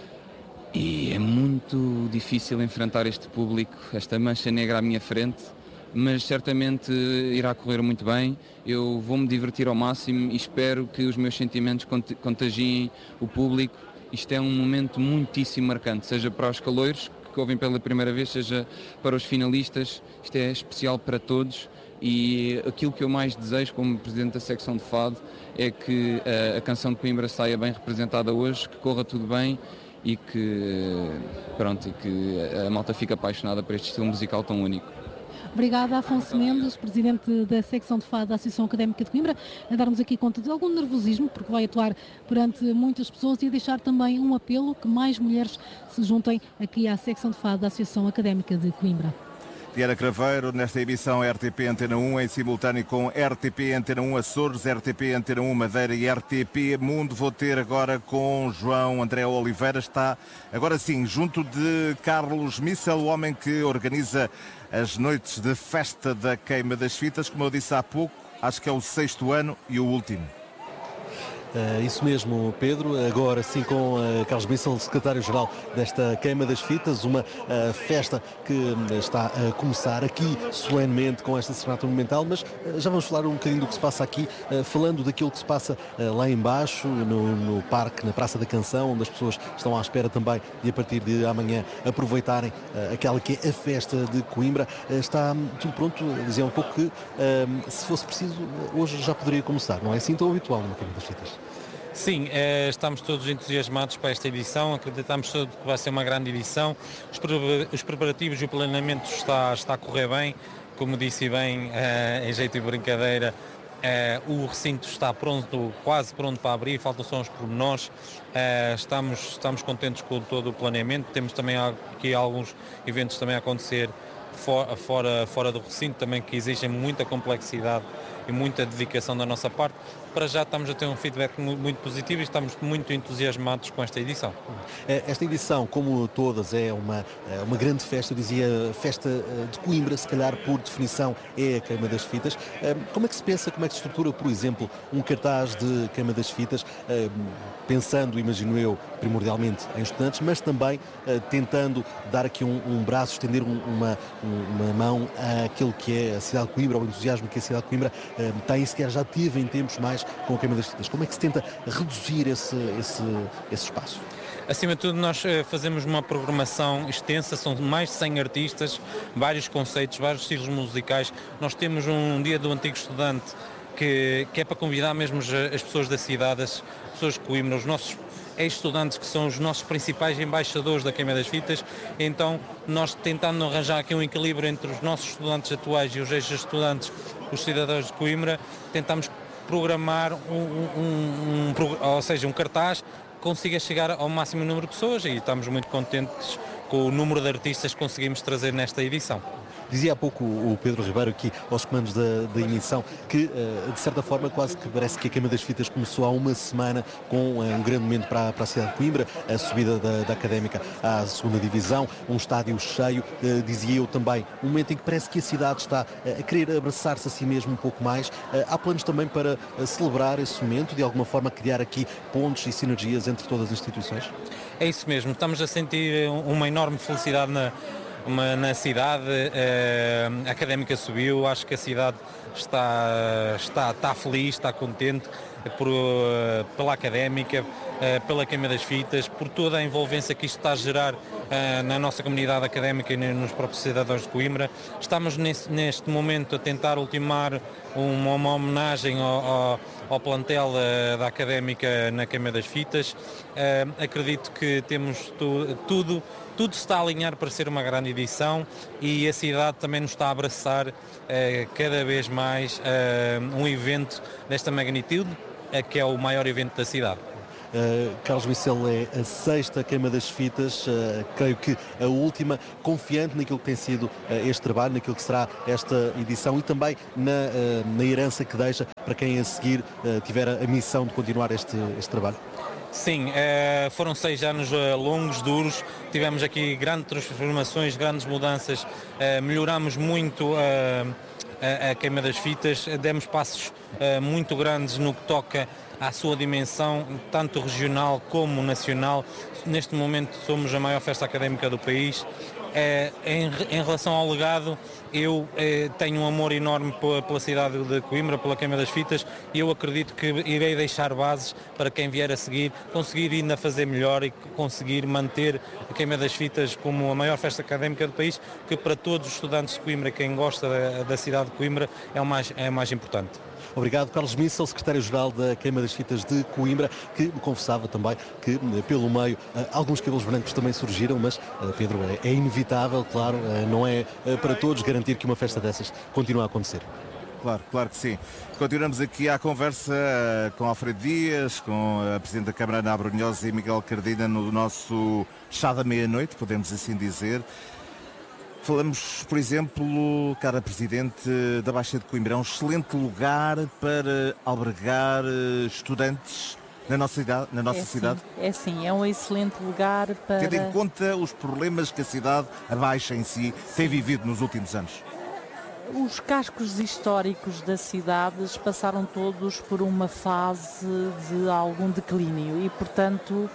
E é muito difícil enfrentar este público, esta mancha negra à minha frente, mas certamente irá correr muito bem. Eu vou-me divertir ao máximo e espero que os meus sentimentos contagiem o público. Isto é um momento muitíssimo marcante, seja para os caloiros que ouvem pela primeira vez, seja para os finalistas. Isto é especial para todos e aquilo que eu mais desejo como presidente da secção de fado é que a, a canção de Coimbra saia bem representada hoje, que corra tudo bem e que, pronto, e que a malta fique apaixonada por este estilo musical tão único. Obrigada, Afonso Mendes, presidente da secção de fado da Associação Académica de Coimbra, a dar-nos aqui conta de algum nervosismo, porque vai atuar perante muitas pessoas e a deixar também um apelo que mais mulheres se juntem aqui à secção de fado da Associação Académica de Coimbra. Tiara Craveiro, nesta emissão R T P Antena um, em simultâneo com R T P Antena um Açores, R T P Antena um Madeira e R T P Mundo. Vou ter agora com João André Oliveira, está agora sim junto de Carlos Missel, o homem que organiza as noites de festa da Queima das Fitas. Como eu disse há pouco, acho que é o sexto ano e o último. Uh, isso mesmo, Pedro. Agora sim com uh, Carlos Missel, secretário-geral desta Queima das Fitas, uma uh, festa que uh, está a começar aqui solenemente com esta serenata monumental, mas uh, já vamos falar um bocadinho do que se passa aqui, uh, falando daquilo que se passa uh, lá embaixo, no, no parque, na Praça da Canção, onde as pessoas estão à espera também de, a partir de amanhã, aproveitarem uh, aquela que é a festa de Coimbra. Uh, está tudo pronto, dizia um pouco que, uh, se fosse preciso, hoje já poderia começar. Não é assim tão habitual na Queima das Fitas? Sim, eh, estamos todos entusiasmados para esta edição, acreditamos todos que vai ser uma grande edição, os, pre os preparativos e o planeamento está, está a correr bem, como disse bem, eh, em jeito de brincadeira, eh, o recinto está pronto, quase pronto para abrir, faltam só uns pormenores, eh, estamos, estamos contentes com todo o planeamento, temos também aqui alguns eventos também a acontecer fora, fora, fora do recinto, também que exigem muita complexidade e muita dedicação da nossa parte. Para já estamos a ter um feedback muito positivo e estamos muito entusiasmados com esta edição. Esta edição, como todas, é uma, uma grande festa, eu dizia festa de Coimbra, se calhar por definição é a Queima das Fitas. Como é que se pensa, como é que se estrutura, por exemplo, um cartaz de Queima das Fitas, pensando, imagino eu, primordialmente em estudantes, mas também tentando dar aqui um, um braço, estender um, uma, uma mão àquilo que é a cidade de Coimbra, ao entusiasmo que a cidade de Coimbra tem, sequer já teve em tempos mais com a Queima das Fitas. Como é que se tenta reduzir esse, esse, esse espaço? Acima de tudo, nós fazemos uma programação extensa, são mais de cem artistas, vários conceitos, vários estilos musicais. Nós temos um dia do antigo estudante que, que é para convidar mesmo as pessoas da cidade, as pessoas de Coimbra, os nossos ex-estudantes que são os nossos principais embaixadores da Queima das Fitas. Então nós tentando arranjar aqui um equilíbrio entre os nossos estudantes atuais e os ex-estudantes, os cidadãos de Coimbra, tentamos programar um, um, um, ou seja, um cartaz que consiga chegar ao máximo número de pessoas e estamos muito contentes com o número de artistas que conseguimos trazer nesta edição. Dizia há pouco o Pedro Ribeiro aqui aos comandos da, da emissão que, de certa forma, quase que parece que a Queima das Fitas começou há uma semana com um grande momento para, para a cidade de Coimbra, a subida da, da Académica à segunda divisão, um estádio cheio, dizia eu também, um momento em que parece que a cidade está a querer abraçar-se a si mesmo um pouco mais. Há planos também para celebrar esse momento, de alguma forma criar aqui pontos e sinergias entre todas as instituições? É isso mesmo, estamos a sentir uma enorme felicidade na Uma, na cidade, a Académica subiu, acho que a cidade está, está, está feliz, está contente, por, uh, pela Académica, uh, pela Queima das Fitas, por toda a envolvência que isto está a gerar uh, na nossa comunidade académica e nos próprios cidadãos de Coimbra. Estamos nesse, neste momento a tentar ultimar uma, uma homenagem ao, ao, ao plantel uh, da Académica na Queima das Fitas. Uh, acredito que temos tu, tudo Tudo se está a alinhar para ser uma grande edição e a cidade também nos está a abraçar eh, cada vez mais eh, um evento desta magnitude, eh, que é o maior evento da cidade. Uh, Carlos Micel, é a sexta Queima das Fitas, uh, creio que a última, confiante naquilo que tem sido uh, este trabalho, naquilo que será esta edição e também na, uh, na herança que deixa para quem a seguir uh, tiver a missão de continuar este, este trabalho. Sim, eh, foram seis anos eh, longos, duros, tivemos aqui grandes transformações, grandes mudanças, eh, melhoramos muito eh, a, a Queima das Fitas, demos passos eh, muito grandes no que toca à sua dimensão, tanto regional como nacional. Neste momento somos a maior festa académica do país. Eh, em, em relação ao legado, eu eh, tenho um amor enorme pela, pela cidade de Coimbra, pela Queima das Fitas, e eu acredito que irei deixar bases para quem vier a seguir, conseguir ainda fazer melhor e conseguir manter a Queima das Fitas como a maior festa académica do país, que para todos os estudantes de Coimbra, quem gosta da, da cidade de Coimbra, é o mais, é o mais importante. Obrigado, Carlos Micel, secretário-geral da Queima das Fitas de Coimbra, que me confessava também que pelo meio alguns cabelos brancos também surgiram, mas, Pedro, é inevitável, claro, não é para todos garantir que uma festa dessas continue a acontecer. Claro, claro que sim. Continuamos aqui à conversa com Alfredo Dias, com a Presidente da Câmara Ana Abrunhosa e Miguel Cardina no nosso chá da meia-noite, podemos assim dizer. Falamos, por exemplo, cara Presidente, da Baixa de Coimbra. É um excelente lugar para albergar estudantes na nossa cidade. Na nossa é cidade. Sim, é sim, é um excelente lugar para... Tendo em conta os problemas que a cidade, a Baixa em si, tem vivido nos últimos anos. Os cascos históricos das cidades passaram todos por uma fase de algum declínio e, portanto,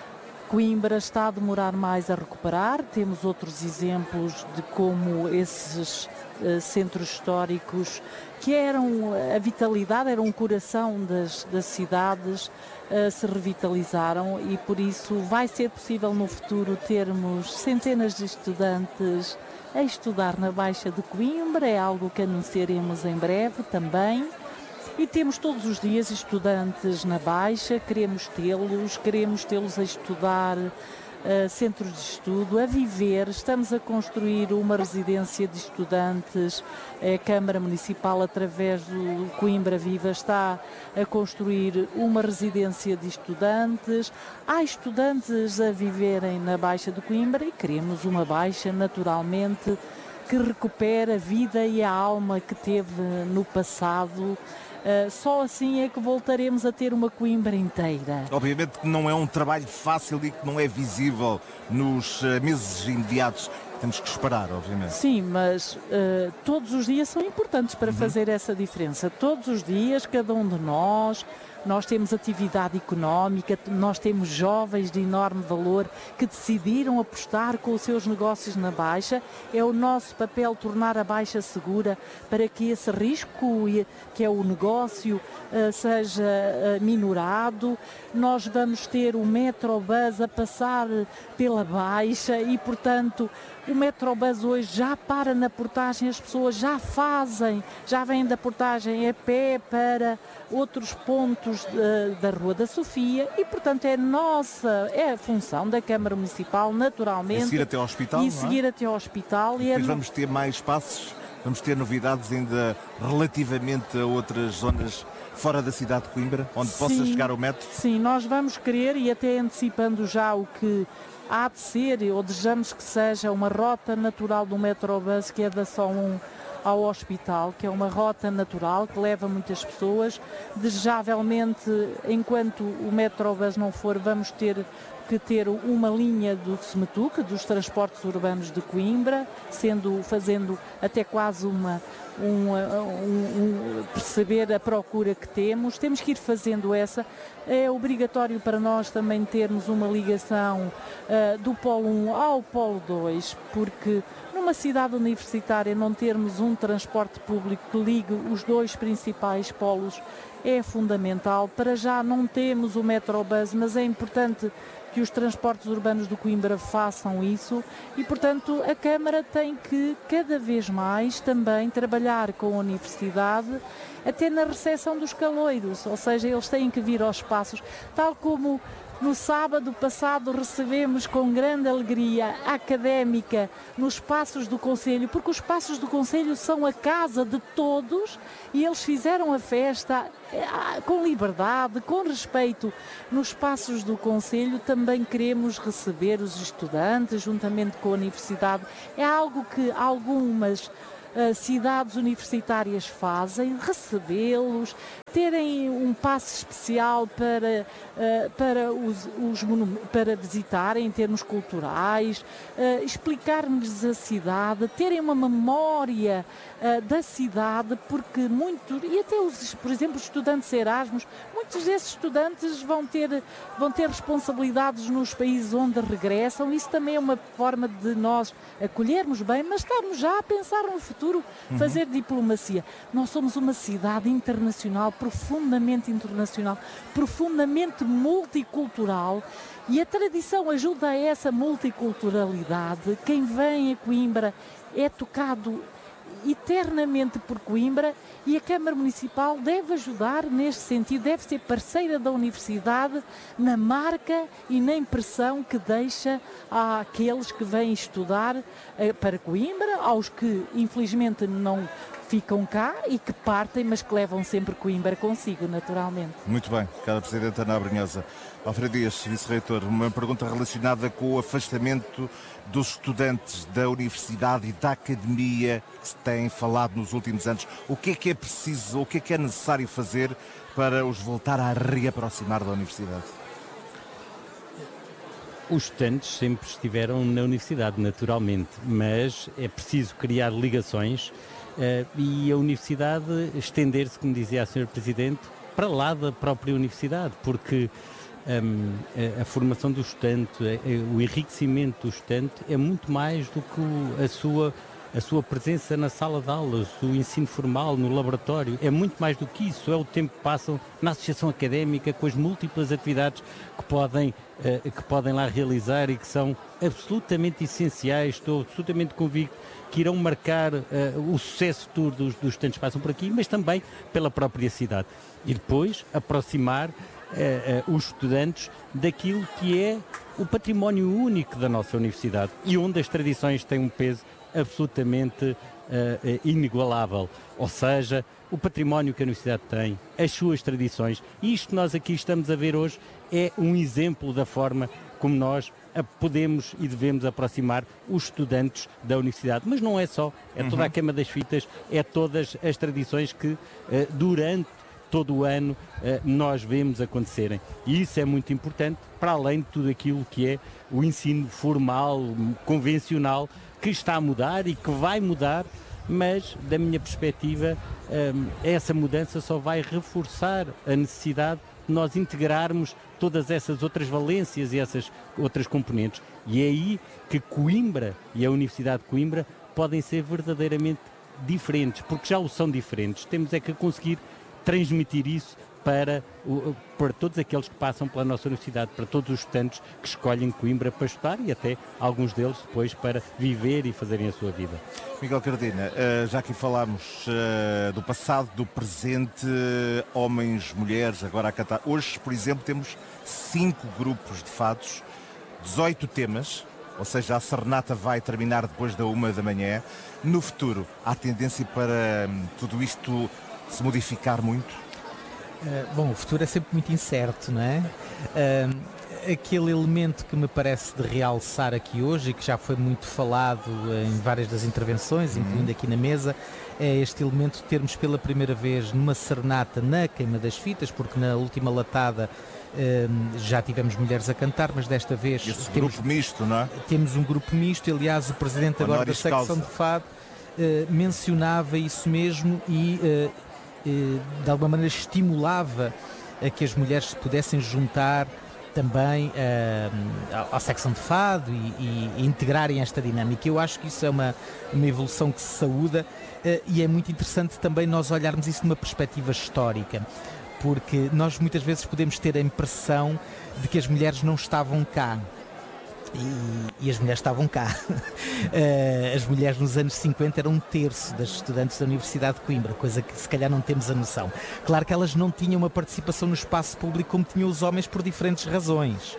Coimbra está a demorar mais a recuperar. Temos outros exemplos de como esses uh, centros históricos, que eram a vitalidade, eram o coração das, das cidades, uh, se revitalizaram e por isso vai ser possível no futuro termos centenas de estudantes a estudar na Baixa de Coimbra. É algo que anunciaremos em breve também. E temos todos os dias estudantes na Baixa, queremos tê-los, queremos tê-los a estudar uh, centros de estudo, a viver. Estamos a construir uma residência de estudantes. A Câmara Municipal, através do Coimbra Viva, está a construir uma residência de estudantes. Há estudantes a viverem na Baixa de Coimbra e queremos uma Baixa, naturalmente, que recupere a vida e a alma que teve no passado. Uh, só assim é que voltaremos a ter uma Coimbra inteira. Obviamente que não é um trabalho fácil e que não é visível nos uh, meses imediatos. Temos que esperar, obviamente. Sim, mas uh, todos os dias são importantes para uhum. fazer essa diferença. Todos os dias, cada um de nós, nós temos atividade económica, nós temos jovens de enorme valor que decidiram apostar com os seus negócios na Baixa. É o nosso papel tornar a Baixa segura para que esse risco, que é o negócio, seja minorado. Nós vamos ter o Metrobus a passar pela Baixa e, portanto, o Metrobus hoje já para na portagem, as pessoas já fazem, já vêm da portagem a pé para outros pontos de, da Rua da Sofia e, portanto, é nossa, é a função da Câmara Municipal, naturalmente. E seguir até ao hospital, E seguir é? até ao hospital. E depois é vamos ter mais passos, vamos ter novidades ainda relativamente a outras zonas fora da cidade de Coimbra, onde sim, possa chegar o metro? Sim, nós vamos querer, e até antecipando já o que há de ser, ou desejamos que seja uma rota natural do Metrobus, que é da Só um ao hospital, que é uma rota natural que leva muitas pessoas. Desejavelmente, enquanto o Metrobus não for, vamos ter que ter uma linha do Semetuc, dos transportes urbanos de Coimbra, sendo, fazendo até quase uma Um, um, um, perceber a procura que temos. Temos que ir fazendo essa. É obrigatório para nós também termos uma ligação uh, do Polo um ao Polo dois, porque no numa cidade universitária não termos um transporte público que ligue os dois principais polos é fundamental. Para já não temos o Metrobus, mas é importante que os transportes urbanos do Coimbra façam isso e, portanto, a Câmara tem que cada vez mais também trabalhar com a Universidade até na recepção dos caloiros, ou seja, eles têm que vir aos espaços, tal como no sábado passado recebemos com grande alegria a académica nos Passos do Concelho, porque os Passos do Concelho são a casa de todos e eles fizeram a festa com liberdade, com respeito. Nos Passos do Concelho também queremos receber os estudantes juntamente com a Universidade. É algo que algumas uh, cidades universitárias fazem, recebê-los, terem um passe especial para, uh, para, os, os para visitarem em termos culturais, uh, explicar-nos a cidade, terem uma memória uh, da cidade, porque muitos, e até os, por exemplo, os estudantes Erasmus, muitos desses estudantes vão ter, vão ter responsabilidades nos países onde regressam. Isso também é uma forma de nós acolhermos bem, mas estarmos já a pensar no futuro, uhum. fazer diplomacia. Nós somos uma cidade internacional, profundamente internacional, profundamente multicultural, e a tradição ajuda a essa multiculturalidade. Quem vem a Coimbra é tocado eternamente por Coimbra e a Câmara Municipal deve ajudar neste sentido, deve ser parceira da Universidade na marca e na impressão que deixa àqueles que vêm estudar eh, para Coimbra, aos que infelizmente não ficam cá e que partem, mas que levam sempre Coimbra consigo, naturalmente. Muito bem, cara Presidente Ana Abrunhosa. Alfredo Dias, Vice-Reitor, uma pergunta relacionada com o afastamento dos estudantes da Universidade e da Academia que se tem falado nos últimos anos. O que é que é preciso, o que é que é necessário fazer para os voltar a reaproximar da Universidade? Os estudantes sempre estiveram na Universidade, naturalmente, mas é preciso criar ligações uh, e a Universidade estender-se, como dizia a senhora Presidente, para lá da própria Universidade, porque um, a, a formação do estudante, a, o enriquecimento do estudante é muito mais do que o, a sua a sua presença na sala de aulas, o ensino formal, no laboratório, é muito mais do que isso, é o tempo que passam na associação académica, com as múltiplas atividades que podem, uh, que podem lá realizar e que são absolutamente essenciais. Estou absolutamente convicto que irão marcar uh, o sucesso futuro dos, dos estudantes que passam por aqui, mas também pela própria cidade. E depois aproximar uh, uh, os estudantes daquilo que é o património único da nossa universidade e onde as tradições têm um peso absolutamente uh, inigualável, ou seja, o património que a Universidade tem, as suas tradições, e isto que nós aqui estamos a ver hoje é um exemplo da forma como nós podemos e devemos aproximar os estudantes da Universidade. Mas não é só, é toda uhum. a queima das fitas, é todas as tradições que uh, durante todo o ano uh, nós vemos acontecerem. E isso é muito importante, para além de tudo aquilo que é o ensino formal, convencional, que está a mudar e que vai mudar, mas, da minha perspectiva, um, essa mudança só vai reforçar a necessidade de nós integrarmos todas essas outras valências e essas outras componentes. E é aí que Coimbra e a Universidade de Coimbra podem ser verdadeiramente diferentes, porque já o são diferentes. Temos é que conseguir transmitir isso para, para todos aqueles que passam pela nossa universidade, para todos os estudantes que escolhem Coimbra para estudar e até alguns deles depois para viver e fazerem a sua vida. Miguel Cardina, já aqui falámos do passado, do presente, homens, mulheres, agora a cantar. Hoje, por exemplo, temos cinco grupos de fados, dezoito temas, ou seja, a serenata vai terminar depois da uma da manhã. No futuro, há tendência para tudo isto se modificar muito? Uh, bom, o futuro é sempre muito incerto, não é? Uh, aquele elemento que me parece de realçar aqui hoje e que já foi muito falado em várias das intervenções, uhum. incluindo aqui na mesa, é este elemento de termos pela primeira vez numa serenata na queima das fitas, porque na última latada uh, já tivemos mulheres a cantar, mas desta vez Esse temos, grupo misto, não é? Temos um grupo misto. Aliás, o presidente agora da secção causa. de fado uh, mencionava isso mesmo e uh, de alguma maneira estimulava a que as mulheres se pudessem juntar também uh, à secção de fado e, e, e integrarem esta dinâmica. Eu acho que isso é uma, uma evolução que se saúda uh, e é muito interessante também nós olharmos isso numa perspectiva histórica, porque nós muitas vezes podemos ter a impressão de que as mulheres não estavam cá. E, e as mulheres estavam cá. Uh, as mulheres nos anos cinquenta eram um terço das estudantes da Universidade de Coimbra, coisa que se calhar não temos a noção. Claro que elas não tinham uma participação no espaço público como tinham os homens por diferentes razões.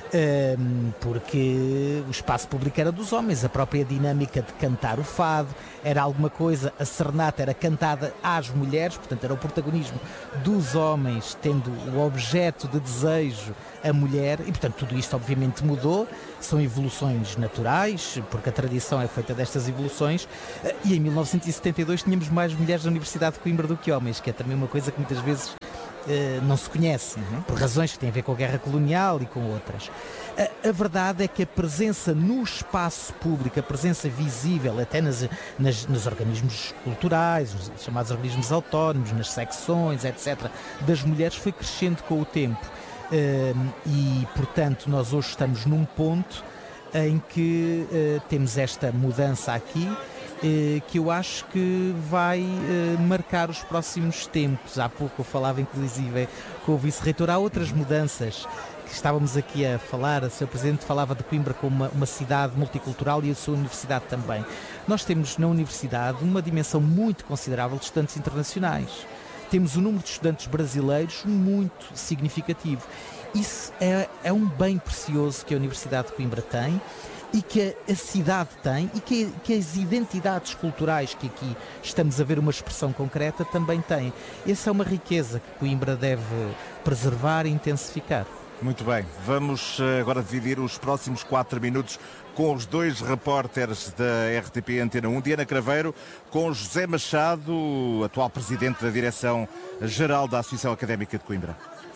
Um, porque o espaço público era dos homens, a própria dinâmica de cantar o fado era alguma coisa, a serenata era cantada às mulheres, portanto era o protagonismo dos homens, tendo o objeto de desejo a mulher, e portanto tudo isto obviamente mudou, são evoluções naturais, porque a tradição é feita destas evoluções, e em mil novecentos e setenta e dois tínhamos mais mulheres na Universidade de Coimbra do que homens, que é também uma coisa que muitas vezes Uh, não se conhece, uhum. por razões que têm a ver com a guerra colonial e com outras. Uh, a verdade é que a presença no espaço público, a presença visível, até nas, nas, nos organismos culturais, os chamados organismos autónomos, nas secções, etcétera, das mulheres foi crescendo com o tempo. Uh, e, portanto, nós hoje estamos num ponto em que uh, temos esta mudança aqui, que eu acho que vai uh, marcar os próximos tempos. Há pouco eu falava inclusive com o Vice-Reitor, há outras mudanças que estávamos aqui a falar, o senhor Presidente falava de Coimbra como uma, uma cidade multicultural e a sua universidade também. Nós temos na universidade uma dimensão muito considerável de estudantes internacionais. Temos um número de estudantes brasileiros muito significativo. Isso é, é um bem precioso que a Universidade de Coimbra tem e que a, a cidade tem e que, que as identidades culturais que aqui estamos a ver uma expressão concreta também têm. Essa é uma riqueza que Coimbra deve preservar e intensificar. Muito bem, vamos agora dividir os próximos quatro minutos com os dois repórteres da R T P Antena um, Diana Craveiro, com José Machado, atual presidente da Direção-Geral da Associação Académica de Coimbra.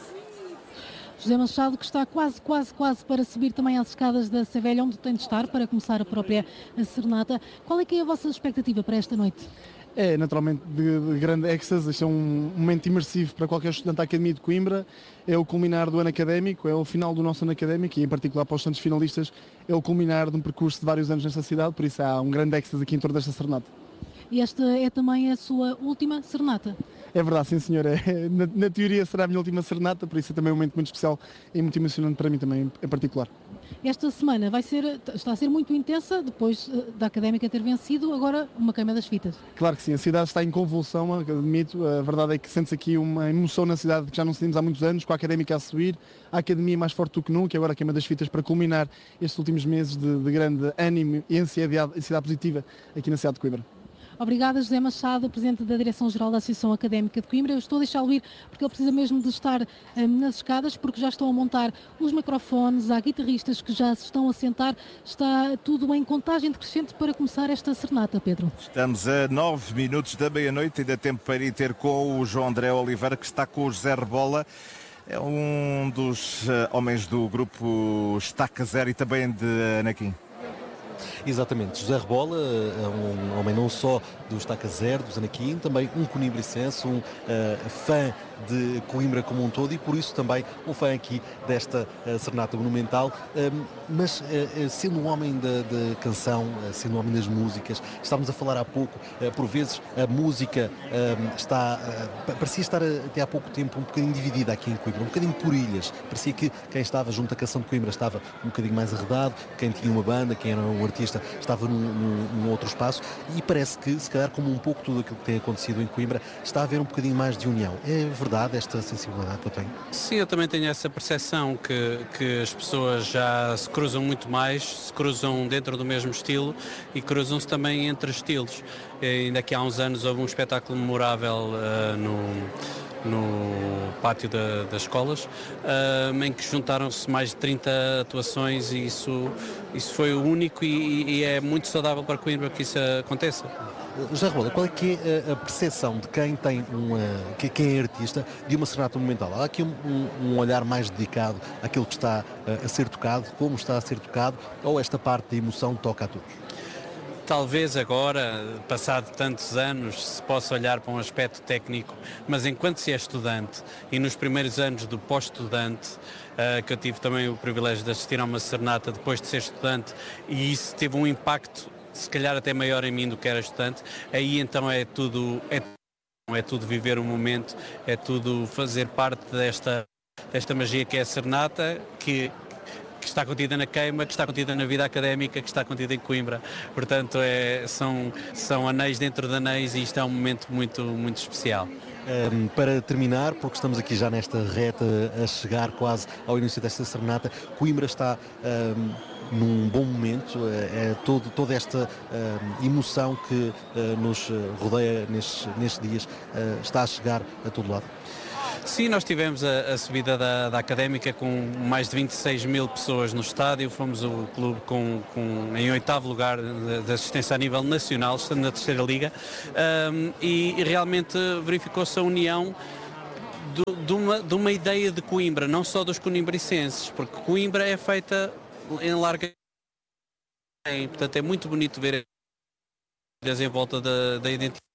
José Machado, que está quase, quase, quase para subir também às escadas da Sevelha, onde tem de estar para começar a própria serenata. Qual é que é a vossa expectativa para esta noite? É naturalmente de, de grande êxtase, este é um momento imersivo para qualquer estudante da Academia de Coimbra, é o culminar do ano académico, é o final do nosso ano académico e em particular para os estudantes finalistas é o culminar de um percurso de vários anos nesta cidade, por isso há um grande êxtase aqui em torno desta serenata. E esta é também a sua última serenata? É verdade, sim senhor, é, na, na teoria será a minha última serenata, por isso é também um momento muito especial e muito emocionante para mim também em particular. Esta semana vai ser, está a ser muito intensa, depois da Académica ter vencido, agora uma queima das fitas. Claro que sim, a cidade está em convulsão, admito, a verdade é que sente-se aqui uma emoção na cidade que já não sentimos há muitos anos, com a Académica a subir, a Academia mais forte do que nunca, e agora a queima das fitas para culminar estes últimos meses de, de grande ânimo e ansiedade, ansiedade positiva aqui na cidade de Coimbra. Obrigada, José Machado, Presidente da Direção-Geral da Associação Académica de Coimbra. Eu estou a deixá-lo ir porque ele precisa mesmo de estar um, nas escadas, porque já estão a montar os microfones, há guitarristas que já se estão a sentar. Está tudo em contagem decrescente para começar esta serenata, Pedro. Estamos a nove minutos da meia-noite, ainda tempo para ir ter com o João André Oliveira, que está com o José Rebola. É um dos uh, homens do grupo Estaca Zero e também de Anaquim. Exatamente, José Rebola é um homem não só do Estaca Zero, do Anaquim, também um conimbricense, um uh, fã de Coimbra como um todo e por isso também um fã aqui desta uh, serenata monumental, um, mas uh, sendo um homem da, da canção, uh, sendo um homem das músicas, estávamos a falar há pouco, uh, por vezes a música um, está, uh, parecia estar uh, até há pouco tempo um bocadinho dividida aqui em Coimbra, um bocadinho por ilhas, parecia que quem estava junto à canção de Coimbra estava um bocadinho mais arredado, quem tinha uma banda, quem era um artista estava num, num, num outro espaço e parece que, se calhar, como um pouco tudo aquilo que tem acontecido em Coimbra, está a haver um bocadinho mais de união. É verdade esta sensibilidade que eu tenho? Sim, eu também tenho essa percepção que, que as pessoas já se cruzam muito mais, se cruzam dentro do mesmo estilo e cruzam-se também entre estilos. E ainda que há uns anos houve um espetáculo memorável uh, no... no pátio da, das escolas, uh, em que juntaram-se mais de trinta atuações e isso, isso foi o único e, e é muito saudável para Coimbra que isso aconteça. José Rebola, qual é que é a percepção de quem tem uma, que quem é artista de uma serenata monumental? Há aqui um, um olhar mais dedicado àquilo que está a ser tocado, como está a ser tocado, ou esta parte da emoção toca a todos? Talvez agora, passado tantos anos, se possa olhar para um aspecto técnico, mas enquanto se é estudante e nos primeiros anos do pós-estudante, uh, que eu tive também o privilégio de assistir a uma serenata depois de ser estudante, e isso teve um impacto se calhar até maior em mim do que era estudante, aí então é tudo, é, é tudo viver o momento, é tudo fazer parte desta, desta magia que é a serenata, que que está contida na queima, que está contida na vida académica, que está contida em Coimbra. Portanto, é, são, são anéis dentro de anéis e isto é um momento muito, muito especial. Um, para terminar, porque estamos aqui já nesta reta a chegar quase ao início desta serenata, Coimbra está um, num bom momento, é, é todo, toda esta um, emoção que uh, nos rodeia nestes, nestes dias uh, está a chegar a todo lado. Sim, nós tivemos a, a subida da, da Académica com mais de vinte e seis mil pessoas no estádio, fomos o clube com, com, em oitavo lugar de, de assistência a nível nacional, estando na terceira liga, um, e, e realmente verificou-se a união do, de, uma, de uma ideia de Coimbra, não só dos coimbricenses, porque Coimbra é feita em larga... Portanto, é muito bonito ver em volta da, da identidade,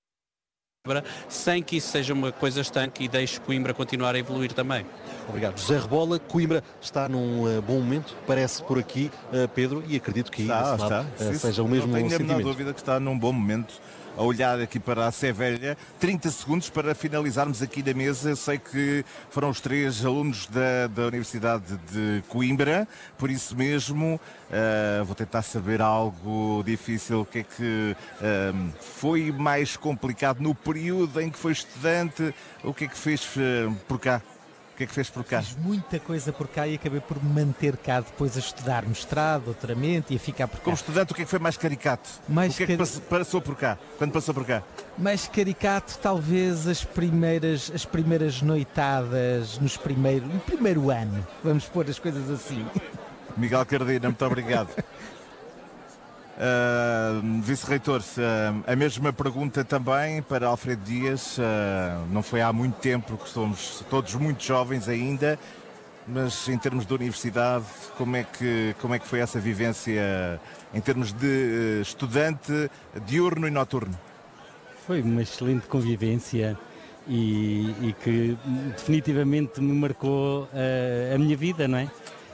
sem que isso seja uma coisa estanque e deixe Coimbra continuar a evoluir também. Obrigado. José Rebola, Coimbra está num uh, bom momento, parece por aqui, uh, Pedro, e acredito que está, aí, está. Lado, uh, seja o mesmo sentimento. Não tenho a menor sentimento. dúvida que está num bom momento. A olhar aqui para a Sé Velha, trinta segundos para finalizarmos aqui na mesa. Eu sei que foram os três alunos da, da Universidade de Coimbra, por isso mesmo uh, vou tentar saber algo difícil. O que é que uh, foi mais complicado no período em que foi estudante? O que é que fez uh, por cá? O que é que fez por cá? Fiz muita coisa por cá e acabei por me manter cá depois a estudar mestrado, doutoramento e a ficar por cá. Como estudante, o que é que foi mais caricato? Mais o que é que passou, passou por cá? Quando passou por cá? Mais caricato, talvez as primeiras, as primeiras noitadas nos primeiro, no primeiro ano. Vamos pôr as coisas assim. Miguel Cardina, muito obrigado. Uh, Vice-Reitor, uh, a mesma pergunta também para Alfredo Dias. Uh, não foi há muito tempo, que somos todos muito jovens ainda, mas em termos de universidade, como é que, como é que foi essa vivência em termos de uh, estudante diurno e noturno? Foi uma excelente convivência e, e que definitivamente me marcou uh, a minha vida, não é?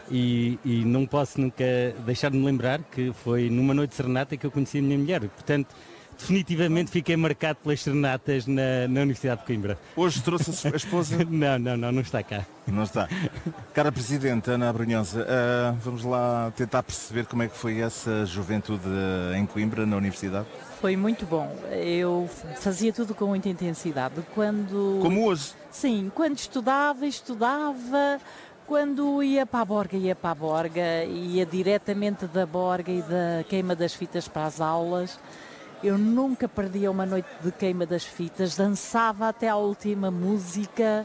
E, e não posso nunca deixar de me lembrar que foi numa noite de serenata que eu conheci a minha mulher. Portanto, definitivamente fiquei marcado pelas serenatas na, na Universidade de Coimbra. Hoje trouxe a esposa? Não, não, não, não está cá. Não está. Cara Presidente, Ana Abrunhosa, uh, vamos lá tentar perceber como é que foi essa juventude em Coimbra, na Universidade? Foi muito bom. Eu fazia tudo com muita intensidade. Quando... Como hoje? Sim, quando estudava, estudava... Quando ia para a Borga, ia para a Borga, ia diretamente da Borga e da queima das fitas para as aulas. Eu nunca perdia uma noite de queima das fitas, dançava até à última música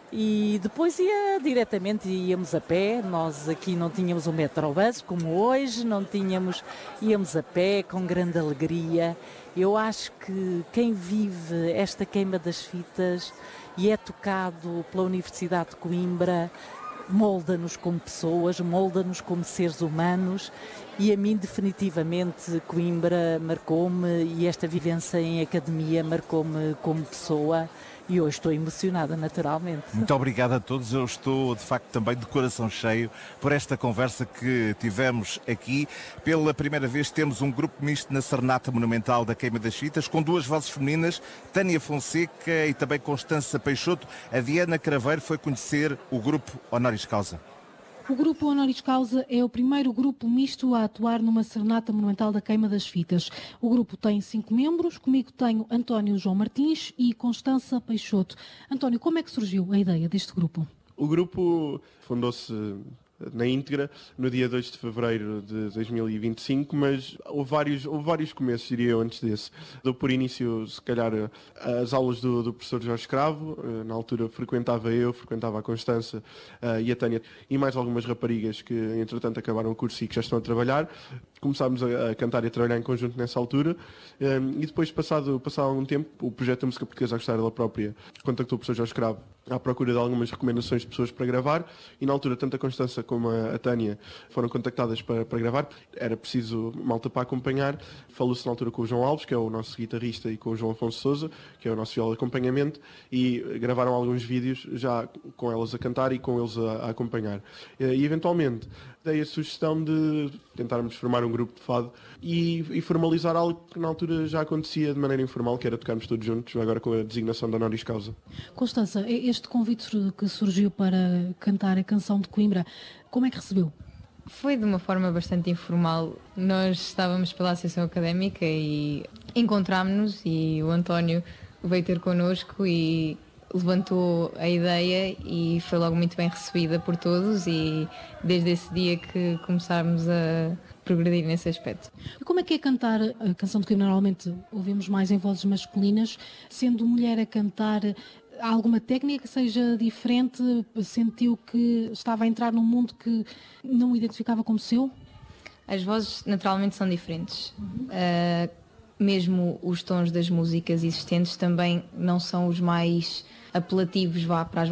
e depois ia diretamente, íamos a pé. Nós aqui não tínhamos o metrobus como hoje, não tínhamos, íamos a pé com grande alegria. Eu acho que quem vive esta queima das fitas e é tocado pela Universidade de Coimbra, molda-nos como pessoas, molda-nos como seres humanos e a mim definitivamente Coimbra marcou-me e esta vivência em academia marcou-me como pessoa e hoje estou emocionada naturalmente. Muito obrigado a todos, eu estou de facto também de coração cheio por esta conversa que tivemos aqui. Pela primeira vez temos um grupo misto na Serenata Monumental da Queima das Fitas, com duas vozes femininas, Tânia Fonseca e também Constança Peixoto. A Diana Craveiro foi conhecer o grupo Honoris Causa. O Grupo Honoris Causa é o primeiro grupo misto a atuar numa Serenata Monumental da Queima das Fitas. O grupo tem cinco membros, comigo tenho António João Martins e Constança Peixoto. António, como é que surgiu a ideia deste grupo? O grupo fundou-se na íntegra no dia dois de fevereiro de dois mil e vinte e cinco, mas houve vários, houve vários começos, diria eu, antes desse. Deu por início, se calhar, as aulas do, do professor Jorge Escravo. Na altura frequentava eu, frequentava a Constança uh, e a Tânia e mais algumas raparigas que, entretanto, acabaram o curso e que já estão a trabalhar. Começámos a, a cantar e a trabalhar em conjunto nessa altura um, e depois, passado, passado algum tempo, o projeto da música portuguesa a gostar dela própria contactou o professor Jorge Escravo à procura de algumas recomendações de pessoas para gravar e na altura tanto a Constança como a, a Tânia foram contactadas para, para gravar. Era preciso malta para acompanhar. Falou-se na altura com o João Alves, que é o nosso guitarrista, e com o João Afonso Sousa, que é o nosso viola de acompanhamento, e gravaram alguns vídeos já com elas a cantar e com eles a, a acompanhar. E eventualmente dei a sugestão de tentarmos formar um grupo de fado e, e formalizar algo que na altura já acontecia de maneira informal, que era tocarmos todos juntos, agora com a designação da honoris causa. Constança, este convite que surgiu para cantar a canção de Coimbra, como é que recebeu? Foi de uma forma bastante informal. Nós estávamos pela Associação Académica e encontrámos-nos e o António veio ter connosco e levantou a ideia e foi logo muito bem recebida por todos e desde esse dia que começámos a progredir nesse aspecto. E como é que é cantar a canção de Coimbra? Normalmente ouvimos mais em vozes masculinas, sendo mulher a cantar, há alguma técnica que seja diferente? Sentiu que estava a entrar num mundo que não o identificava como seu? As vozes naturalmente são diferentes. Uhum. Uh, mesmo os tons das músicas existentes também não são os mais apelativos vá, para as